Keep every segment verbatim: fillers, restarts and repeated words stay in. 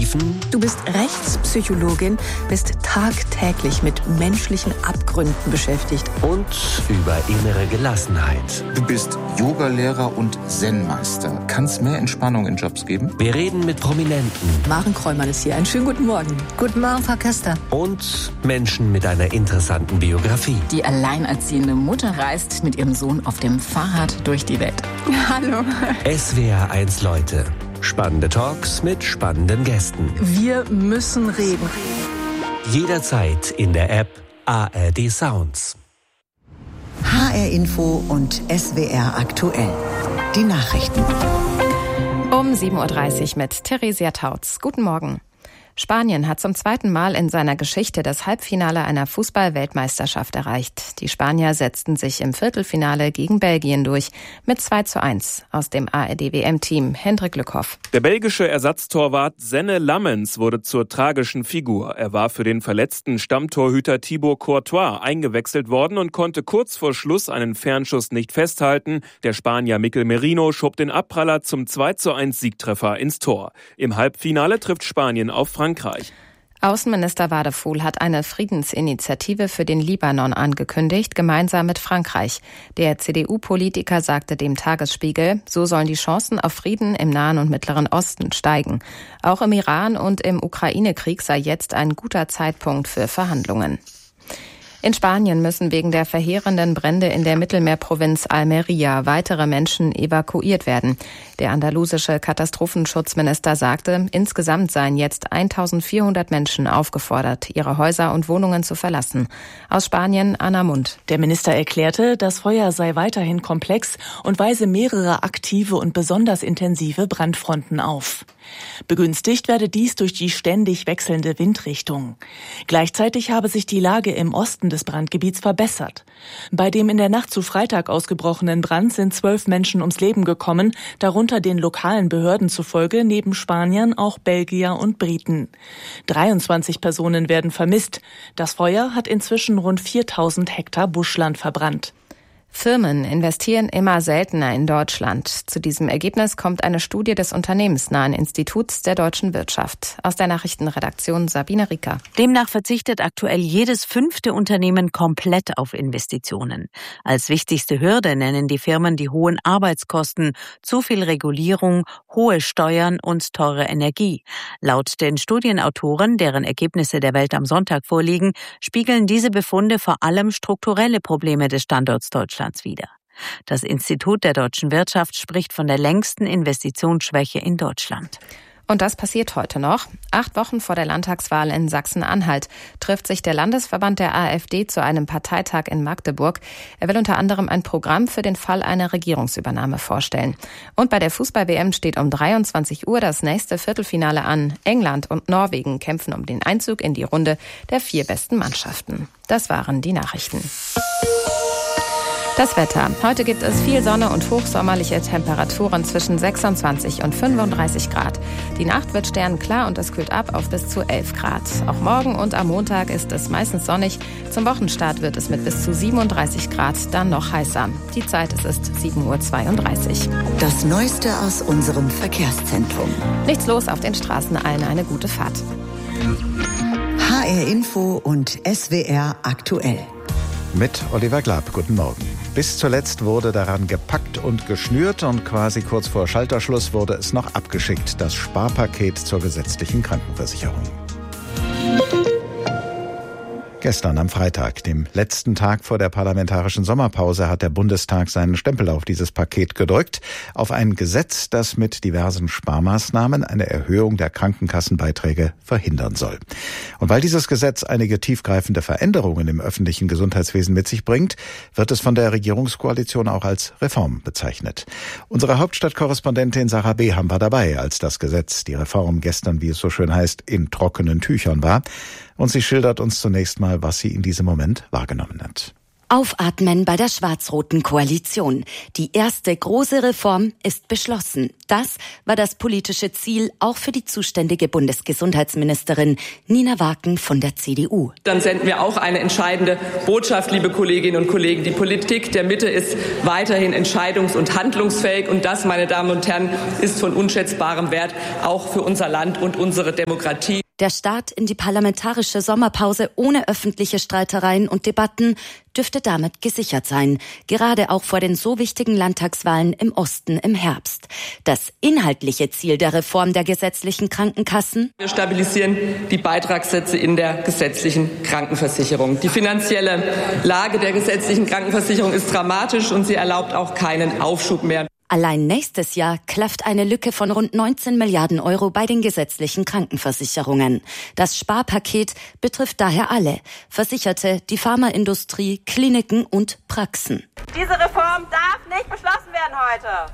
vertiefen? Du bist Rechtspsychologin, bist tagtäglich mit menschlichen Abgründen beschäftigt. Und über innere Gelassenheit. Du bist Yogalehrer und Zen-Meister. Kann es mehr Entspannung in Jobs geben? Wir reden mit Prominenten. Maren Kräumann ist hier. Einen schönen guten Morgen. Guten Morgen, Frau Köster. Und Menschen mit einer interessanten Biografie. Die alleinerziehende Mutter reist mit ihrem Sohn auf dem Fahrrad durch die Welt. Hallo. S W R eins Leute. Spannende Talks mit spannenden Gästen. Wir müssen reden. Jederzeit in der App A R D Sounds. H R Info und S W R aktuell. Die Nachrichten. Um sieben Uhr dreißig mit Theresia Tautz. Guten Morgen. Spanien hat zum zweiten Mal in seiner Geschichte das Halbfinale einer Fußball-Weltmeisterschaft erreicht. Die Spanier setzten sich im Viertelfinale gegen Belgien durch mit zwei zu eins aus dem A R D-W M-Team. Hendrik Lückhoff. Der belgische Ersatztorwart Senne Lammens wurde zur tragischen Figur. Er war für den verletzten Stammtorhüter Thibaut Courtois eingewechselt worden und konnte kurz vor Schluss einen Fernschuss nicht festhalten. Der Spanier Mikel Merino schob den Abpraller zum zwei zu eins Siegtreffer ins Tor. Im Halbfinale trifft Spanien auf Frankreich. Frankreich. Außenminister Wadefuhl hat eine Friedensinitiative für den Libanon angekündigt, gemeinsam mit Frankreich. Der C D U-Politiker sagte dem Tagesspiegel, so sollen die Chancen auf Frieden im Nahen und Mittleren Osten steigen. Auch im Iran und im Ukraine-Krieg sei jetzt ein guter Zeitpunkt für Verhandlungen. In Spanien müssen wegen der verheerenden Brände in der Mittelmeerprovinz Almería weitere Menschen evakuiert werden. Der andalusische Katastrophenschutzminister sagte, insgesamt seien jetzt eintausendvierhundert Menschen aufgefordert, ihre Häuser und Wohnungen zu verlassen. Aus Spanien, Anna Mund. Der Minister erklärte, das Feuer sei weiterhin komplex und weise mehrere aktive und besonders intensive Brandfronten auf. Begünstigt werde dies durch die ständig wechselnde Windrichtung. Gleichzeitig habe sich die Lage im Osten des Brandgebiets verbessert. Bei dem in der Nacht zu Freitag ausgebrochenen Brand sind zwölf Menschen ums Leben gekommen, darunter den lokalen Behörden zufolge neben Spaniern auch Belgier und Briten. dreiundzwanzig Personen werden vermisst. Das Feuer hat inzwischen rund viertausend Hektar Buschland verbrannt. Firmen investieren immer seltener in Deutschland. Zu diesem Ergebnis kommt eine Studie des unternehmensnahen Instituts der deutschen Wirtschaft. Aus der Nachrichtenredaktion Sabine Rieker. Demnach verzichtet aktuell jedes fünfte Unternehmen komplett auf Investitionen. Als wichtigste Hürde nennen die Firmen die hohen Arbeitskosten, zu viel Regulierung, hohe Steuern und teure Energie. Laut den Studienautoren, deren Ergebnisse der Welt am Sonntag vorliegen, spiegeln diese Befunde vor allem strukturelle Probleme des Standorts Deutschland wieder. Das Institut der deutschen Wirtschaft spricht von der längsten Investitionsschwäche in Deutschland. Und das passiert heute noch. Acht Wochen vor der Landtagswahl in Sachsen-Anhalt trifft sich der Landesverband der AfD zu einem Parteitag in Magdeburg. Er will unter anderem ein Programm für den Fall einer Regierungsübernahme vorstellen. Und bei der Fußball-W M steht um dreiundzwanzig Uhr das nächste Viertelfinale an. England und Norwegen kämpfen um den Einzug in die Runde der vier besten Mannschaften. Das waren die Nachrichten. Das Wetter. Heute gibt es viel Sonne und hochsommerliche Temperaturen zwischen sechsundzwanzig und fünfunddreißig Grad. Die Nacht wird sternklar und es kühlt ab auf bis zu elf Grad. Auch morgen und am Montag ist es meistens sonnig. Zum Wochenstart wird es mit bis zu siebenunddreißig Grad dann noch heißer. Die Zeit es ist sieben Uhr zweiunddreißig. Das Neueste aus unserem Verkehrszentrum. Nichts los auf den Straßen, allen eine gute Fahrt. H R Info und S W R aktuell. Mit Oliver Glab, guten Morgen. Bis zuletzt wurde daran gepackt und geschnürt und quasi kurz vor Schalterschluss wurde es noch abgeschickt, das Sparpaket zur gesetzlichen Krankenversicherung. Gestern am Freitag, dem letzten Tag vor der parlamentarischen Sommerpause, hat der Bundestag seinen Stempel auf dieses Paket gedrückt, auf ein Gesetz, das mit diversen Sparmaßnahmen eine Erhöhung der Krankenkassenbeiträge verhindern soll. Und weil dieses Gesetz einige tiefgreifende Veränderungen im öffentlichen Gesundheitswesen mit sich bringt, wird es von der Regierungskoalition auch als Reform bezeichnet. Unsere Hauptstadtkorrespondentin Sarah Beham war dabei, als das Gesetz, die Reform gestern, wie es so schön heißt, in trockenen Tüchern war. Und sie schildert uns zunächst mal, was sie in diesem Moment wahrgenommen hat. Aufatmen bei der schwarz-roten Koalition. Die erste große Reform ist beschlossen. Das war das politische Ziel auch für die zuständige Bundesgesundheitsministerin Nina Waken von der C D U. Dann senden wir auch eine entscheidende Botschaft, liebe Kolleginnen und Kollegen. Die Politik der Mitte ist weiterhin entscheidungs- und handlungsfähig. Und das, meine Damen und Herren, ist von unschätzbarem Wert, auch für unser Land und unsere Demokratie. Der Start in die parlamentarische Sommerpause ohne öffentliche Streitereien und Debatten dürfte damit gesichert sein, gerade auch vor den so wichtigen Landtagswahlen im Osten im Herbst. Das inhaltliche Ziel der Reform der gesetzlichen Krankenkassen? Wir stabilisieren die Beitragssätze in der gesetzlichen Krankenversicherung. Die finanzielle Lage der gesetzlichen Krankenversicherung ist dramatisch und sie erlaubt auch keinen Aufschub mehr. Allein nächstes Jahr klafft eine Lücke von rund neunzehn Milliarden Euro bei den gesetzlichen Krankenversicherungen. Das Sparpaket betrifft daher alle: Versicherte, die Pharmaindustrie, Kliniken und Praxen. Diese Reform darf nicht beschlossen werden heute.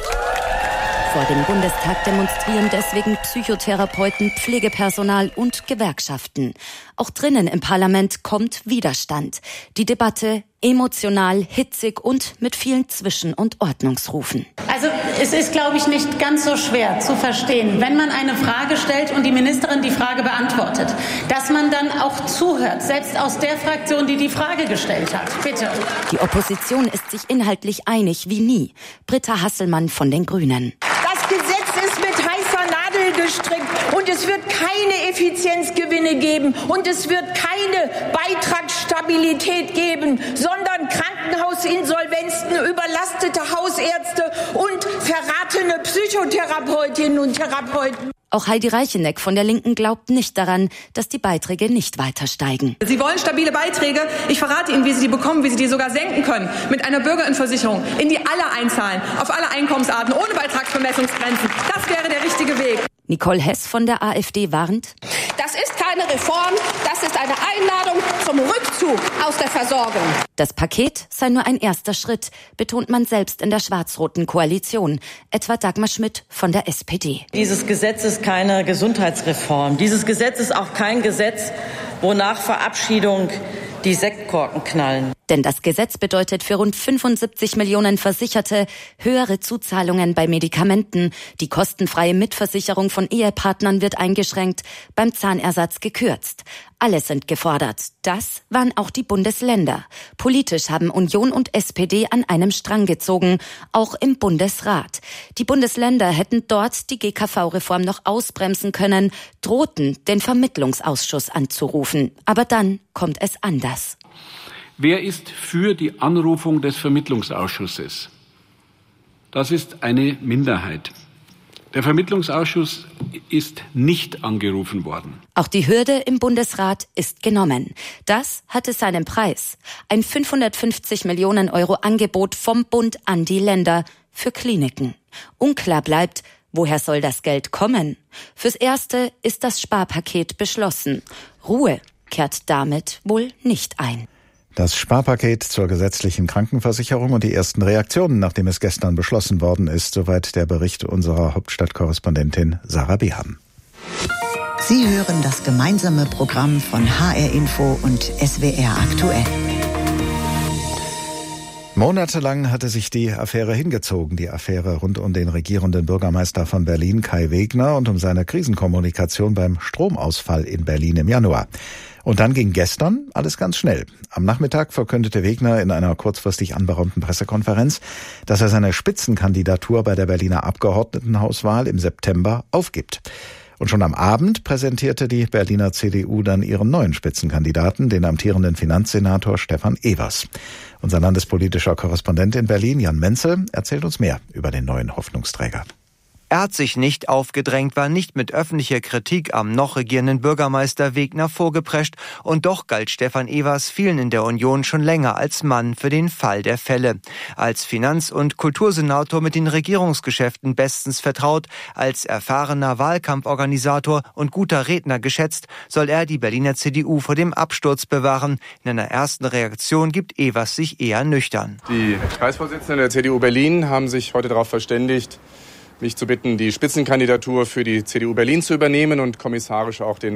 Vor dem Bundestag demonstrieren deswegen Psychotherapeuten, Pflegepersonal und Gewerkschaften. Auch drinnen im Parlament kommt Widerstand. Die Debatte emotional, hitzig und mit vielen Zwischen- und Ordnungsrufen. Also es ist, glaube ich, nicht ganz so schwer zu verstehen, wenn man eine Frage stellt und die Ministerin die Frage beantwortet, dass man dann auch zuhört, selbst aus der Fraktion, die die Frage gestellt hat. Bitte. Die Opposition ist sich inhaltlich einig wie nie. Britta Hasselmann von den Grünen. Das Gesetz ist mit heißer Nadel gestrickt und es wird keine Effizienzgewinne geben und es wird keine Beitragsstabilität geben, sondern Krankenhausinsolvenzen, überlastete Hausärzte und verratene Psychotherapeutinnen und Therapeuten. Auch Heidi Reicheneck von der Linken glaubt nicht daran, dass die Beiträge nicht weiter steigen. Sie wollen stabile Beiträge. Ich verrate Ihnen, wie Sie die bekommen, wie Sie die sogar senken können. Mit einer Bürgerinversicherung, in die alle einzahlen, auf alle Einkommensarten, ohne Beitragsbemessungsgrenzen. Das wäre der richtige Weg. Nicole Hess von der AfD warnt: Das ist keine Reform, das ist eine Einladung zum Rückzug aus der Versorgung. Das Paket sei nur ein erster Schritt, betont man selbst in der schwarz-roten Koalition, etwa Dagmar Schmidt von der S P D. Dieses Gesetz ist keine Gesundheitsreform. Dieses Gesetz ist auch kein Gesetz, wo nach Verabschiedung die Sektkorken knallen. Denn das Gesetz bedeutet für rund fünfundsiebzig Millionen Versicherte höhere Zuzahlungen bei Medikamenten. Die kostenfreie Mitversicherung von Ehepartnern wird eingeschränkt, beim Zahnersatz gekürzt. Alle sind gefordert. Das waren auch die Bundesländer. Politisch haben Union und S P D an einem Strang gezogen, auch im Bundesrat. Die Bundesländer hätten dort die G K V-Reform noch ausbremsen können, drohten, den Vermittlungsausschuss anzurufen. Aber dann kommt es anders. Wer ist für die Anrufung des Vermittlungsausschusses? Das ist eine Minderheit. Der Vermittlungsausschuss ist nicht angerufen worden. Auch die Hürde im Bundesrat ist genommen. Das hatte seinen Preis. Ein fünfhundertfünfzig Millionen Euro Angebot vom Bund an die Länder für Kliniken. Unklar bleibt, woher soll das Geld kommen? Fürs Erste ist das Sparpaket beschlossen. Ruhe kehrt damit wohl nicht ein. Das Sparpaket zur gesetzlichen Krankenversicherung und die ersten Reaktionen, nachdem es gestern beschlossen worden ist. Soweit der Bericht unserer Hauptstadtkorrespondentin Sarah Beham. Sie hören das gemeinsame Programm von H R Info und S W R aktuell. Monatelang hatte sich die Affäre hingezogen, die Affäre rund um den regierenden Bürgermeister von Berlin, Kai Wegner, und um seine Krisenkommunikation beim Stromausfall in Berlin im Januar. Und dann ging gestern alles ganz schnell. Am Nachmittag verkündete Wegner in einer kurzfristig anberaumten Pressekonferenz, dass er seine Spitzenkandidatur bei der Berliner Abgeordnetenhauswahl im September aufgibt. Und schon am Abend präsentierte die Berliner C D U dann ihren neuen Spitzenkandidaten, den amtierenden Finanzsenator Stefan Evers. Unser landespolitischer Korrespondent in Berlin, Jan Menzel, erzählt uns mehr über den neuen Hoffnungsträger. Er hat sich nicht aufgedrängt, war nicht mit öffentlicher Kritik am noch regierenden Bürgermeister Wegner vorgeprescht, und doch galt Stefan Evers vielen in der Union schon länger als Mann für den Fall der Fälle. Als Finanz- und Kultursenator mit den Regierungsgeschäften bestens vertraut, als erfahrener Wahlkampforganisator und guter Redner geschätzt, soll er die Berliner C D U vor dem Absturz bewahren. In einer ersten Reaktion gibt Evers sich eher nüchtern. Die Kreisvorsitzenden der C D U Berlin haben sich heute darauf verständigt, mich zu bitten, die Spitzenkandidatur für die C D U Berlin zu übernehmen und kommissarisch auch den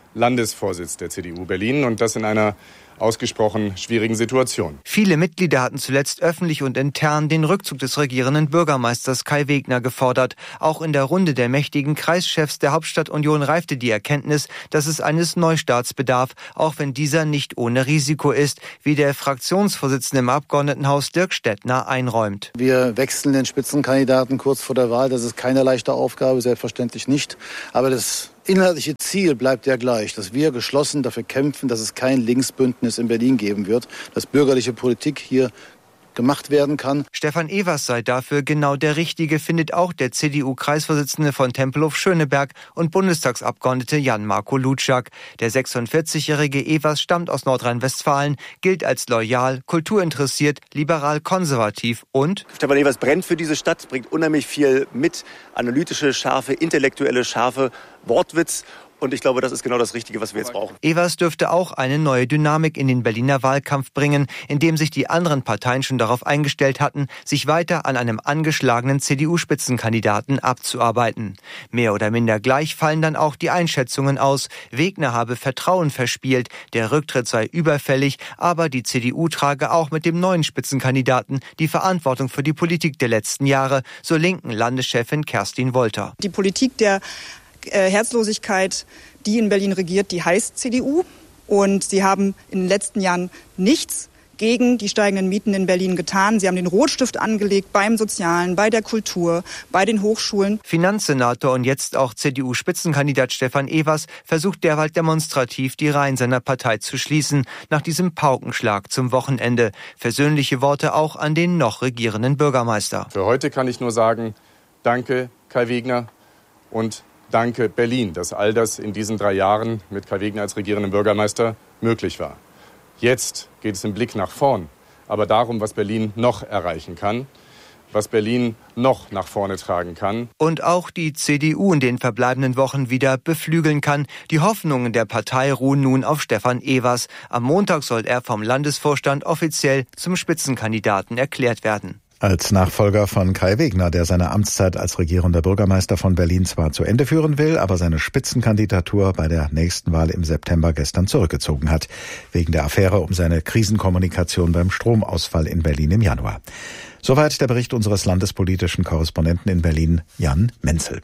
Landesvorsitz der C D U Berlin und das in einer ausgesprochen schwierigen Situation. Viele Mitglieder hatten zuletzt öffentlich und intern den Rückzug des regierenden Bürgermeisters Kai Wegner gefordert. Auch in der Runde der mächtigen Kreischefs der Hauptstadtunion reifte die Erkenntnis, dass es eines Neustarts bedarf, auch wenn dieser nicht ohne Risiko ist, wie der Fraktionsvorsitzende im Abgeordnetenhaus Dirk Stettner einräumt. Wir wechseln den Spitzenkandidaten kurz vor der Wahl. Das ist keine leichte Aufgabe, selbstverständlich nicht. Aber das inhaltliche Ziel bleibt ja gleich, dass wir geschlossen dafür kämpfen, dass es kein Linksbündnis in Berlin geben wird, dass bürgerliche Politik hier gemacht werden kann. Stefan Evers sei dafür genau der Richtige, findet auch der C D U-Kreisvorsitzende von Tempelhof-Schöneberg und Bundestagsabgeordnete Jan-Marco Lutschak. Der sechsundvierzigjährige Evers stammt aus Nordrhein-Westfalen, gilt als loyal, kulturinteressiert, liberal-konservativ und Stefan Evers brennt für diese Stadt, bringt unheimlich viel mit, analytische Schärfe, intellektuelle Schärfe, Wortwitz. Und ich glaube, das ist genau das Richtige, was wir jetzt brauchen. Evers dürfte auch eine neue Dynamik in den Berliner Wahlkampf bringen, indem sich die anderen Parteien schon darauf eingestellt hatten, sich weiter an einem angeschlagenen C D U-Spitzenkandidaten abzuarbeiten. Mehr oder minder gleich fallen dann auch die Einschätzungen aus. Wegner habe Vertrauen verspielt, der Rücktritt sei überfällig, aber die C D U trage auch mit dem neuen Spitzenkandidaten die Verantwortung für die Politik der letzten Jahre, so linken Landeschefin Kerstin Wolter. Die Politik der Herzlosigkeit, die in Berlin regiert, die heißt C D U. Und sie haben in den letzten Jahren nichts gegen die steigenden Mieten in Berlin getan. Sie haben den Rotstift angelegt beim Sozialen, bei der Kultur, bei den Hochschulen. Finanzsenator und jetzt auch C D U-Spitzenkandidat Stefan Evers versucht derweil demonstrativ, die Reihen seiner Partei zu schließen, nach diesem Paukenschlag zum Wochenende. Versöhnliche Worte auch an den noch regierenden Bürgermeister. Für heute kann ich nur sagen, danke Kai Wegner und danke Berlin, dass all das in diesen drei Jahren mit Kai Wegner als regierenden Bürgermeister möglich war. Jetzt geht es im Blick nach vorn, aber darum, was Berlin noch erreichen kann, was Berlin noch nach vorne tragen kann. Und auch die C D U in den verbleibenden Wochen wieder beflügeln kann. Die Hoffnungen der Partei ruhen nun auf Stefan Evers. Am Montag soll er vom Landesvorstand offiziell zum Spitzenkandidaten erklärt werden. Als Nachfolger von Kai Wegner, der seine Amtszeit als regierender Bürgermeister von Berlin zwar zu Ende führen will, aber seine Spitzenkandidatur bei der nächsten Wahl im September gestern zurückgezogen hat, wegen der Affäre um seine Krisenkommunikation beim Stromausfall in Berlin im Januar. Soweit der Bericht unseres landespolitischen Korrespondenten in Berlin, Jan Menzel.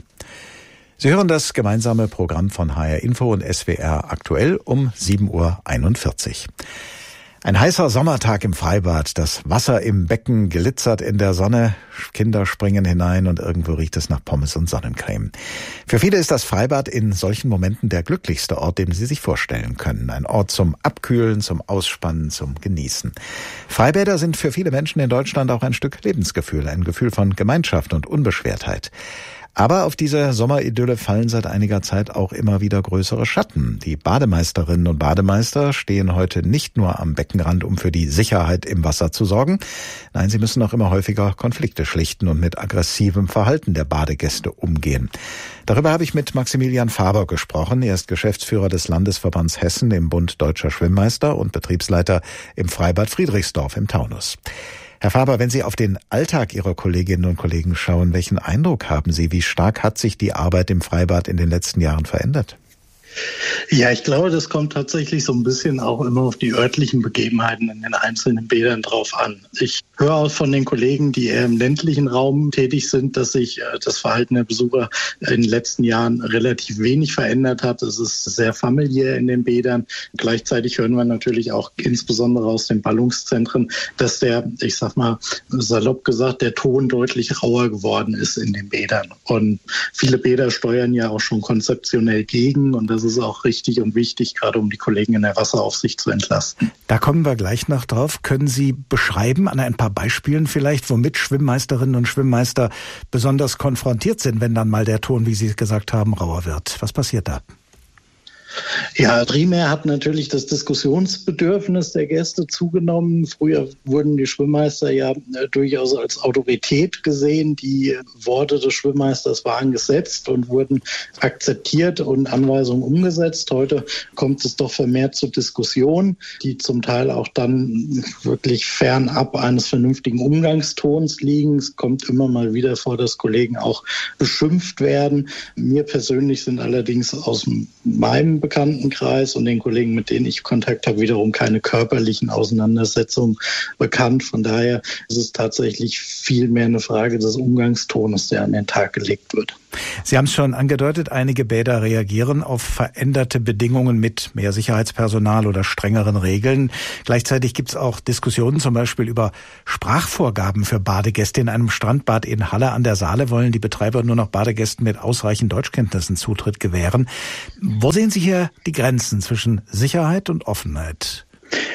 Sie hören das gemeinsame Programm von H R Info und S W R aktuell um sieben Uhr einundvierzig. Ein heißer Sommertag im Freibad, das Wasser im Becken glitzert in der Sonne, Kinder springen hinein und irgendwo riecht es nach Pommes und Sonnencreme. Für viele ist das Freibad in solchen Momenten der glücklichste Ort, den sie sich vorstellen können. Ein Ort zum Abkühlen, zum Ausspannen, zum Genießen. Freibäder sind für viele Menschen in Deutschland auch ein Stück Lebensgefühl, ein Gefühl von Gemeinschaft und Unbeschwertheit. Aber auf diese Sommeridylle fallen seit einiger Zeit auch immer wieder größere Schatten. Die Bademeisterinnen und Bademeister stehen heute nicht nur am Beckenrand, um für die Sicherheit im Wasser zu sorgen. Nein, sie müssen auch immer häufiger Konflikte schlichten und mit aggressivem Verhalten der Badegäste umgehen. Darüber habe ich mit Maximilian Faber gesprochen. Er ist Geschäftsführer des Landesverbands Hessen im Bund Deutscher Schwimmmeister und Betriebsleiter im Freibad Friedrichsdorf im Taunus. Herr Faber, wenn Sie auf den Alltag Ihrer Kolleginnen und Kollegen schauen, welchen Eindruck haben Sie? Wie stark hat sich die Arbeit im Freibad in den letzten Jahren verändert? Ja, ich glaube, das kommt tatsächlich so ein bisschen auch immer auf die örtlichen Begebenheiten in den einzelnen Bädern drauf an. Ich höre auch von den Kollegen, die eher im ländlichen Raum tätig sind, dass sich das Verhalten der Besucher in den letzten Jahren relativ wenig verändert hat. Es ist sehr familiär in den Bädern. Gleichzeitig hören wir natürlich auch insbesondere aus den Ballungszentren, dass der, ich sag mal salopp gesagt, der Ton deutlich rauer geworden ist in den Bädern. Und viele Bäder steuern ja auch schon konzeptionell gegen und das ist auch richtig und wichtig, gerade um die Kollegen in der Wasseraufsicht zu entlasten. Da kommen wir gleich noch drauf. Können Sie beschreiben, an ein paar Beispielen vielleicht, womit Schwimmmeisterinnen und Schwimmmeister besonders konfrontiert sind, wenn dann mal der Ton, wie Sie gesagt haben, rauer wird? Was passiert da? Ja, primär hat natürlich das Diskussionsbedürfnis der Gäste zugenommen. Früher wurden die Schwimmmeister ja durchaus als Autorität gesehen. Die Worte des Schwimmmeisters waren gesetzt und wurden akzeptiert und Anweisungen umgesetzt. Heute kommt es doch vermehrt zu Diskussionen, die zum Teil auch dann wirklich fernab eines vernünftigen Umgangstons liegen. Es kommt immer mal wieder vor, dass Kollegen auch beschimpft werden. Mir persönlich sind allerdings aus meinem bekannten Bekanntenkreis und den Kollegen, mit denen ich Kontakt habe, wiederum keine körperlichen Auseinandersetzungen bekannt. Von daher ist es tatsächlich viel mehr eine Frage des Umgangstones, der an den Tag gelegt wird. Sie haben es schon angedeutet, einige Bäder reagieren auf veränderte Bedingungen mit mehr Sicherheitspersonal oder strengeren Regeln. Gleichzeitig gibt es auch Diskussionen zum Beispiel über Sprachvorgaben für Badegäste. In einem Strandbad in Halle an der Saale wollen die Betreiber nur noch Badegästen mit ausreichend Deutschkenntnissen Zutritt gewähren. Wo sehen Sie hier die Grenzen zwischen Sicherheit und Offenheit?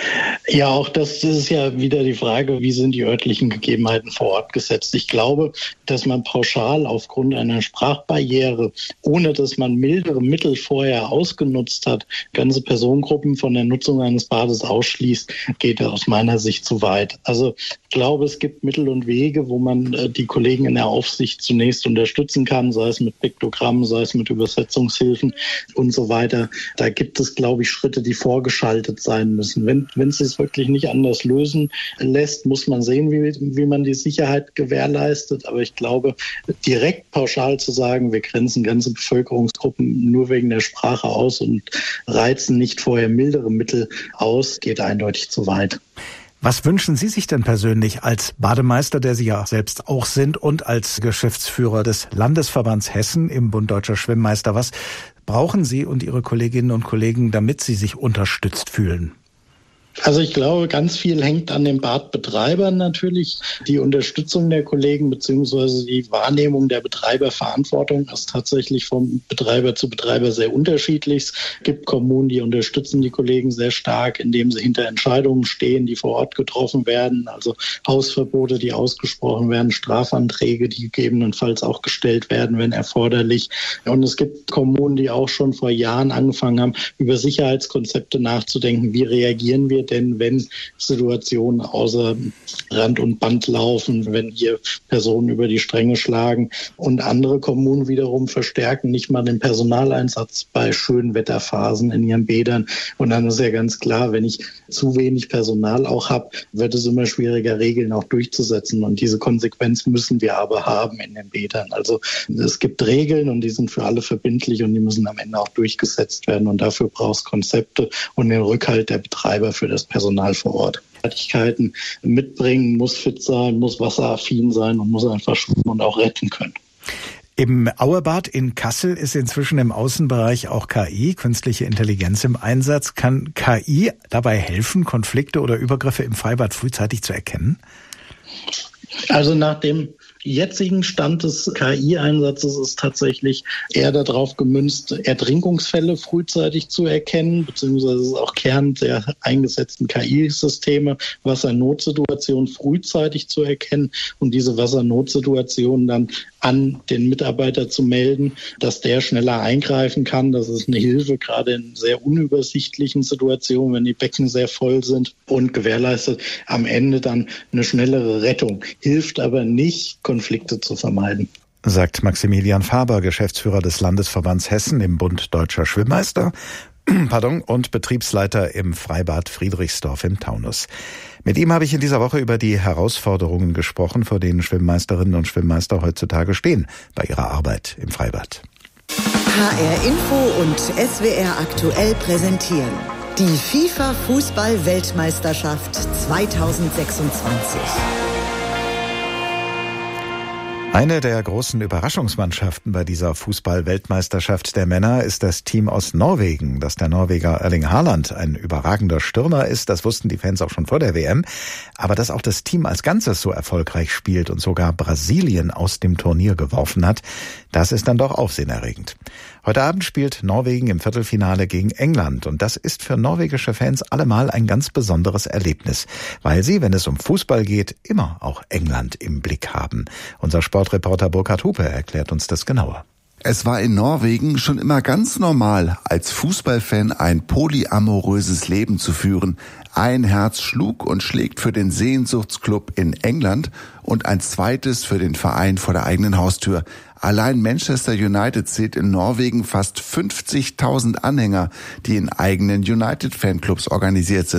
Ja, auch das ist ja wieder die Frage, wie sind die örtlichen Gegebenheiten vor Ort gesetzt. Ich glaube, dass man pauschal aufgrund einer Sprachbarriere, ohne dass man mildere Mittel vorher ausgenutzt hat, ganze Personengruppen von der Nutzung eines Bades ausschließt, geht aus meiner Sicht zu weit. Also ich glaube, es gibt Mittel und Wege, wo man die Kollegen in der Aufsicht zunächst unterstützen kann, sei es mit Piktogrammen, sei es mit Übersetzungshilfen und so weiter. Da gibt es, glaube ich, Schritte, die vorgeschaltet sein müssen. Wenn, wenn es sich wirklich nicht anders lösen lässt, muss man sehen, wie, wie man die Sicherheit gewährleistet. Aber ich glaube, direkt pauschal zu sagen, wir grenzen ganze Bevölkerungsgruppen nur wegen der Sprache aus und reizen nicht vorher mildere Mittel aus, geht eindeutig zu weit. Was wünschen Sie sich denn persönlich als Bademeister, der Sie ja selbst auch sind, und als Geschäftsführer des Landesverbands Hessen im Bund Deutscher Schwimmmeister? Was brauchen Sie und Ihre Kolleginnen und Kollegen, damit Sie sich unterstützt fühlen? Also ich glaube, ganz viel hängt an den Badbetreibern natürlich. Die Unterstützung der Kollegen bzw. die Wahrnehmung der Betreiberverantwortung ist tatsächlich vom Betreiber zu Betreiber sehr unterschiedlich. Es gibt Kommunen, die unterstützen die Kollegen sehr stark, indem sie hinter Entscheidungen stehen, die vor Ort getroffen werden. Also Hausverbote, die ausgesprochen werden, Strafanträge, die gegebenenfalls auch gestellt werden, wenn erforderlich. Und es gibt Kommunen, die auch schon vor Jahren angefangen haben, über Sicherheitskonzepte nachzudenken. Wie reagieren wir denn, wenn Situationen außer Rand und Band laufen, wenn hier Personen über die Stränge schlagen, und andere Kommunen wiederum verstärken nicht mal den Personaleinsatz bei schönen Wetterphasen in ihren Bädern. Und dann ist ja ganz klar, wenn ich zu wenig Personal auch habe, wird es immer schwieriger, Regeln auch durchzusetzen. Und diese Konsequenz müssen wir aber haben in den Bädern. Also es gibt Regeln und die sind für alle verbindlich und die müssen am Ende auch durchgesetzt werden. Und dafür braucht es Konzepte und den Rückhalt der Betreiber für das Personal vor Ort. Fertigkeiten mitbringen, muss fit sein, muss wasseraffin sein und muss einfach schwimmen und auch retten können. Im Auerbad in Kassel ist inzwischen im Außenbereich auch K I, künstliche Intelligenz, im Einsatz. Kann K I dabei helfen, Konflikte oder Übergriffe im Freibad frühzeitig zu erkennen? Also nach dem jetzigen Stand des K I-Einsatzes ist tatsächlich eher darauf gemünzt, Ertrinkungsfälle frühzeitig zu erkennen, beziehungsweise ist auch Kern der eingesetzten K I-Systeme, Wassernotsituationen frühzeitig zu erkennen und diese Wassernotsituationen dann an den Mitarbeiter zu melden, dass der schneller eingreifen kann. Das ist eine Hilfe, gerade in sehr unübersichtlichen Situationen, wenn die Becken sehr voll sind, und gewährleistet am Ende dann eine schnellere Rettung. Hilft aber nicht, Konflikte zu vermeiden. Sagt Maximilian Faber, Geschäftsführer des Landesverbands Hessen im Bund Deutscher Schwimmmeister Pardon, und Betriebsleiter im Freibad Friedrichsdorf im Taunus. Mit ihm habe ich in dieser Woche über die Herausforderungen gesprochen, vor denen Schwimmmeisterinnen und Schwimmmeister heutzutage stehen bei ihrer Arbeit im Freibad. H R Info und S W R aktuell präsentieren die FIFA-Fußball-Weltmeisterschaft zweitausendsechsundzwanzig. Eine der großen Überraschungsmannschaften bei dieser Fußball-Weltmeisterschaft der Männer ist das Team aus Norwegen. Dass der Norweger Erling Haaland ein überragender Stürmer ist, das wussten die Fans auch schon vor der W M. Aber dass auch das Team als Ganzes so erfolgreich spielt und sogar Brasilien aus dem Turnier geworfen hat, das ist dann doch aufsehenerregend. Heute Abend spielt Norwegen im Viertelfinale gegen England und das ist für norwegische Fans allemal ein ganz besonderes Erlebnis, weil sie, wenn es um Fußball geht, immer auch England im Blick haben. Unser Sportreporter Burkhard Hupe erklärt uns das genauer. Es war in Norwegen schon immer ganz normal, als Fußballfan ein polyamoröses Leben zu führen. Ein Herz schlug und schlägt für den Sehnsuchtsclub in England und ein zweites für den Verein vor der eigenen Haustür. Allein Manchester United zählt in Norwegen fast fünfzigtausend Anhänger, die in eigenen United-Fanclubs organisiert sind.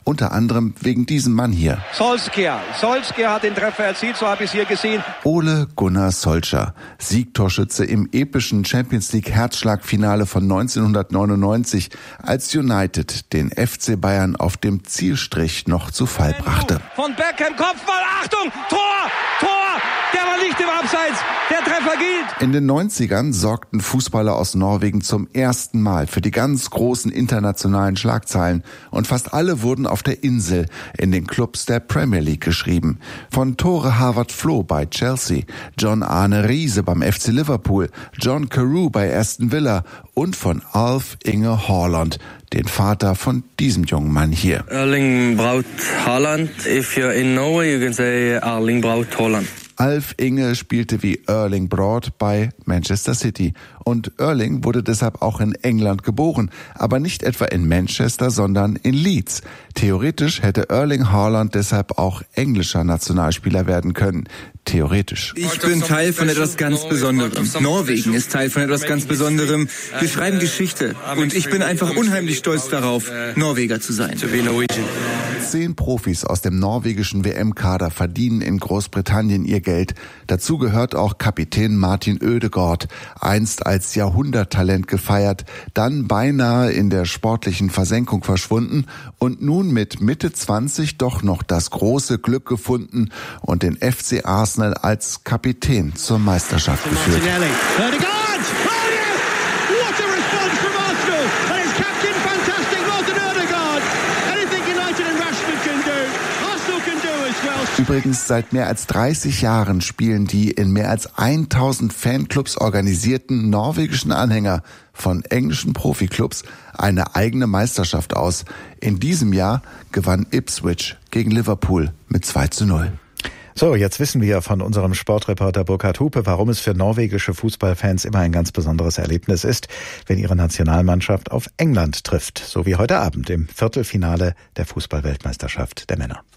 Unter anderem wegen diesem Mann hier. Solskjaer. Solskjaer hat den Treffer erzielt, so habe ich es hier gesehen. Ole Gunnar Solskjaer, Siegtorschütze im epischen Champions League Herzschlagfinale von neunzehnhundertneunundneunzig, als United den F C Bayern auf dem Zielstrich noch zu Fall brachte. Von Beckham, Kopfball, Achtung, Tor, Tor, der war nicht im Abseits, der Treffer gilt. In den neunzigern sorgten Fußballer aus Norwegen zum ersten Mal für die ganz großen internationalen Schlagzeilen und fast alle wurden auf der Insel in den Clubs der Premier League geschrieben. Von Tore Harvard-Flo bei Chelsea, John Arne Riise beim F C Liverpool, John Carew bei Aston Villa und von Alf Inge Haaland, den Vater von diesem jungen Mann hier. Erling Braut Haaland. If you're in Norway, you can say Erling Braut Haaland. Alf Inge spielte wie Erling Broad bei Manchester City. Und Erling wurde deshalb auch in England geboren, aber nicht etwa in Manchester, sondern in Leeds. Theoretisch hätte Erling Haaland deshalb auch englischer Nationalspieler werden können. Theoretisch. Ich bin Teil von etwas ganz Besonderem. Norwegen ist Teil von etwas ganz Besonderem. Wir schreiben Geschichte. Und ich bin einfach unheimlich stolz darauf, Norweger zu sein. Zehn Profis aus dem norwegischen W M-Kader verdienen in Großbritannien ihr Geld. Dazu gehört auch Kapitän Martin Ødegaard, einst als Jahrhunderttalent gefeiert, dann beinahe in der sportlichen Versenkung verschwunden und nun mit Mitte zwanzig doch noch das große Glück gefunden und den F C Arsenal als Kapitän zur Meisterschaft geführt. Übrigens, seit mehr als dreißig Jahren spielen die in mehr als tausend Fanclubs organisierten norwegischen Anhänger von englischen Profiklubs eine eigene Meisterschaft aus. In diesem Jahr gewann Ipswich gegen Liverpool mit zwei zu null. So, jetzt wissen wir von unserem Sportreporter Burkhard Hupe, warum es für norwegische Fußballfans immer ein ganz besonderes Erlebnis ist, wenn ihre Nationalmannschaft auf England trifft. So wie heute Abend im Viertelfinale der Fußball-Weltmeisterschaft der Männer.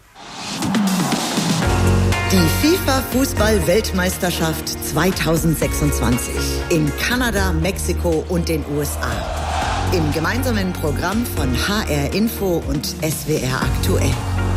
Die FIFA-Fußball-Weltmeisterschaft zweitausendsechsundzwanzig in Kanada, Mexiko und den U S A. Im gemeinsamen Programm von H R Info und S W R aktuell.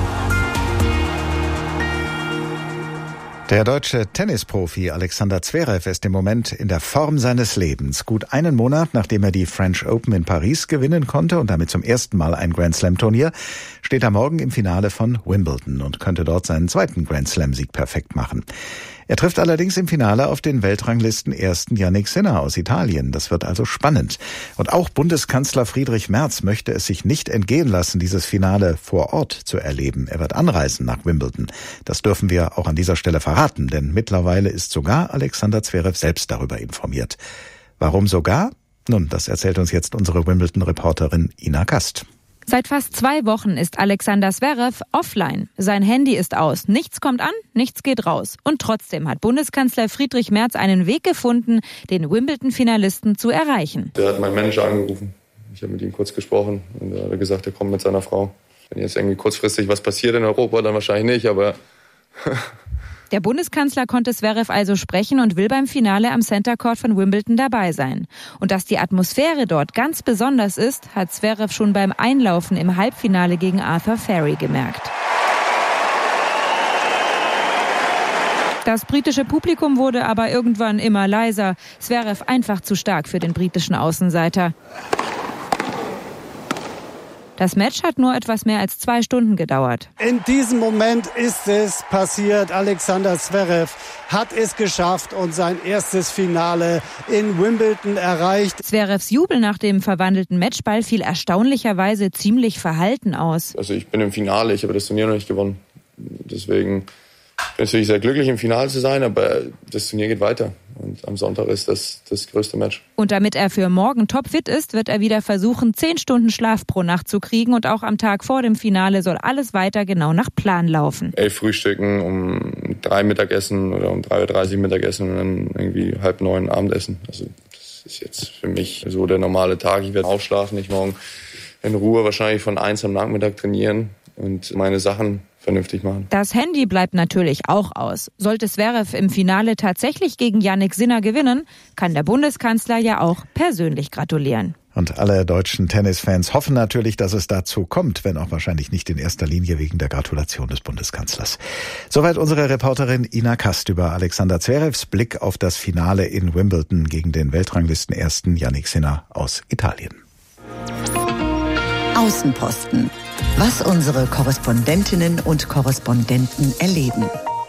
Der deutsche Tennisprofi Alexander Zverev ist im Moment in der Form seines Lebens. Gut einen Monat, nachdem er die French Open in Paris gewinnen konnte und damit zum ersten Mal ein Grand-Slam-Turnier, steht er morgen im Finale von Wimbledon und könnte dort seinen zweiten Grand-Slam-Sieg perfekt machen. Er trifft allerdings im Finale auf den Weltranglisten ersten Yannick Sinner aus Italien. Das wird also spannend. Und auch Bundeskanzler Friedrich Merz möchte es sich nicht entgehen lassen, dieses Finale vor Ort zu erleben. Er wird anreisen nach Wimbledon. Das dürfen wir auch an dieser Stelle verraten, denn mittlerweile ist sogar Alexander Zverev selbst darüber informiert. Warum sogar? Nun, das erzählt uns jetzt unsere Wimbledon-Reporterin Ina Kast. Seit fast zwei Wochen ist Alexander Zverev offline. Sein Handy ist aus. Nichts kommt an, nichts geht raus. Und trotzdem hat Bundeskanzler Friedrich Merz einen Weg gefunden, den Wimbledon-Finalisten zu erreichen. Der hat meinen Manager angerufen. Ich habe mit ihm kurz gesprochen und er hat gesagt, er kommt mit seiner Frau. Wenn jetzt irgendwie kurzfristig was passiert in Europa, dann wahrscheinlich nicht, aber... Der Bundeskanzler konnte Zverev also sprechen und will beim Finale am Center Court von Wimbledon dabei sein. Und dass die Atmosphäre dort ganz besonders ist, hat Zverev schon beim Einlaufen im Halbfinale gegen Arthur Ferry gemerkt. Das britische Publikum wurde aber irgendwann immer leiser. Zverev einfach zu stark für den britischen Außenseiter. Das Match hat nur etwas mehr als zwei Stunden gedauert. In diesem Moment ist es passiert. Alexander Zverev hat es geschafft und sein erstes Finale in Wimbledon erreicht. Zverevs Jubel nach dem verwandelten Matchball fiel erstaunlicherweise ziemlich verhalten aus. Also ich bin im Finale, ich habe das Turnier noch nicht gewonnen. Deswegen bin ich natürlich sehr glücklich, im Finale zu sein, aber das Turnier geht weiter. Und am Sonntag ist das das größte Match. Und damit er für morgen topfit ist, wird er wieder versuchen, zehn Stunden Schlaf pro Nacht zu kriegen. Und auch am Tag vor dem Finale soll alles weiter genau nach Plan laufen. Elf Frühstücken, um drei Mittagessen oder um drei Uhr dreißig Mittagessen und dann irgendwie halb neun Abendessen. Also das ist jetzt für mich so der normale Tag. Ich werde aufschlafen, ich morgen in Ruhe wahrscheinlich von eins am Nachmittag trainieren und meine Sachen vernünftig machen. Das Handy bleibt natürlich auch aus. Sollte Zverev im Finale tatsächlich gegen Jannik Sinner gewinnen, kann der Bundeskanzler ja auch persönlich gratulieren. Und alle deutschen Tennisfans hoffen natürlich, dass es dazu kommt, wenn auch wahrscheinlich nicht in erster Linie wegen der Gratulation des Bundeskanzlers. Soweit unsere Reporterin Ina Kast über Alexander Zverevs Blick auf das Finale in Wimbledon gegen den Weltranglistenersten Jannik Sinner aus Italien. Außenposten. Was unsere Korrespondentinnen und Korrespondenten erleben.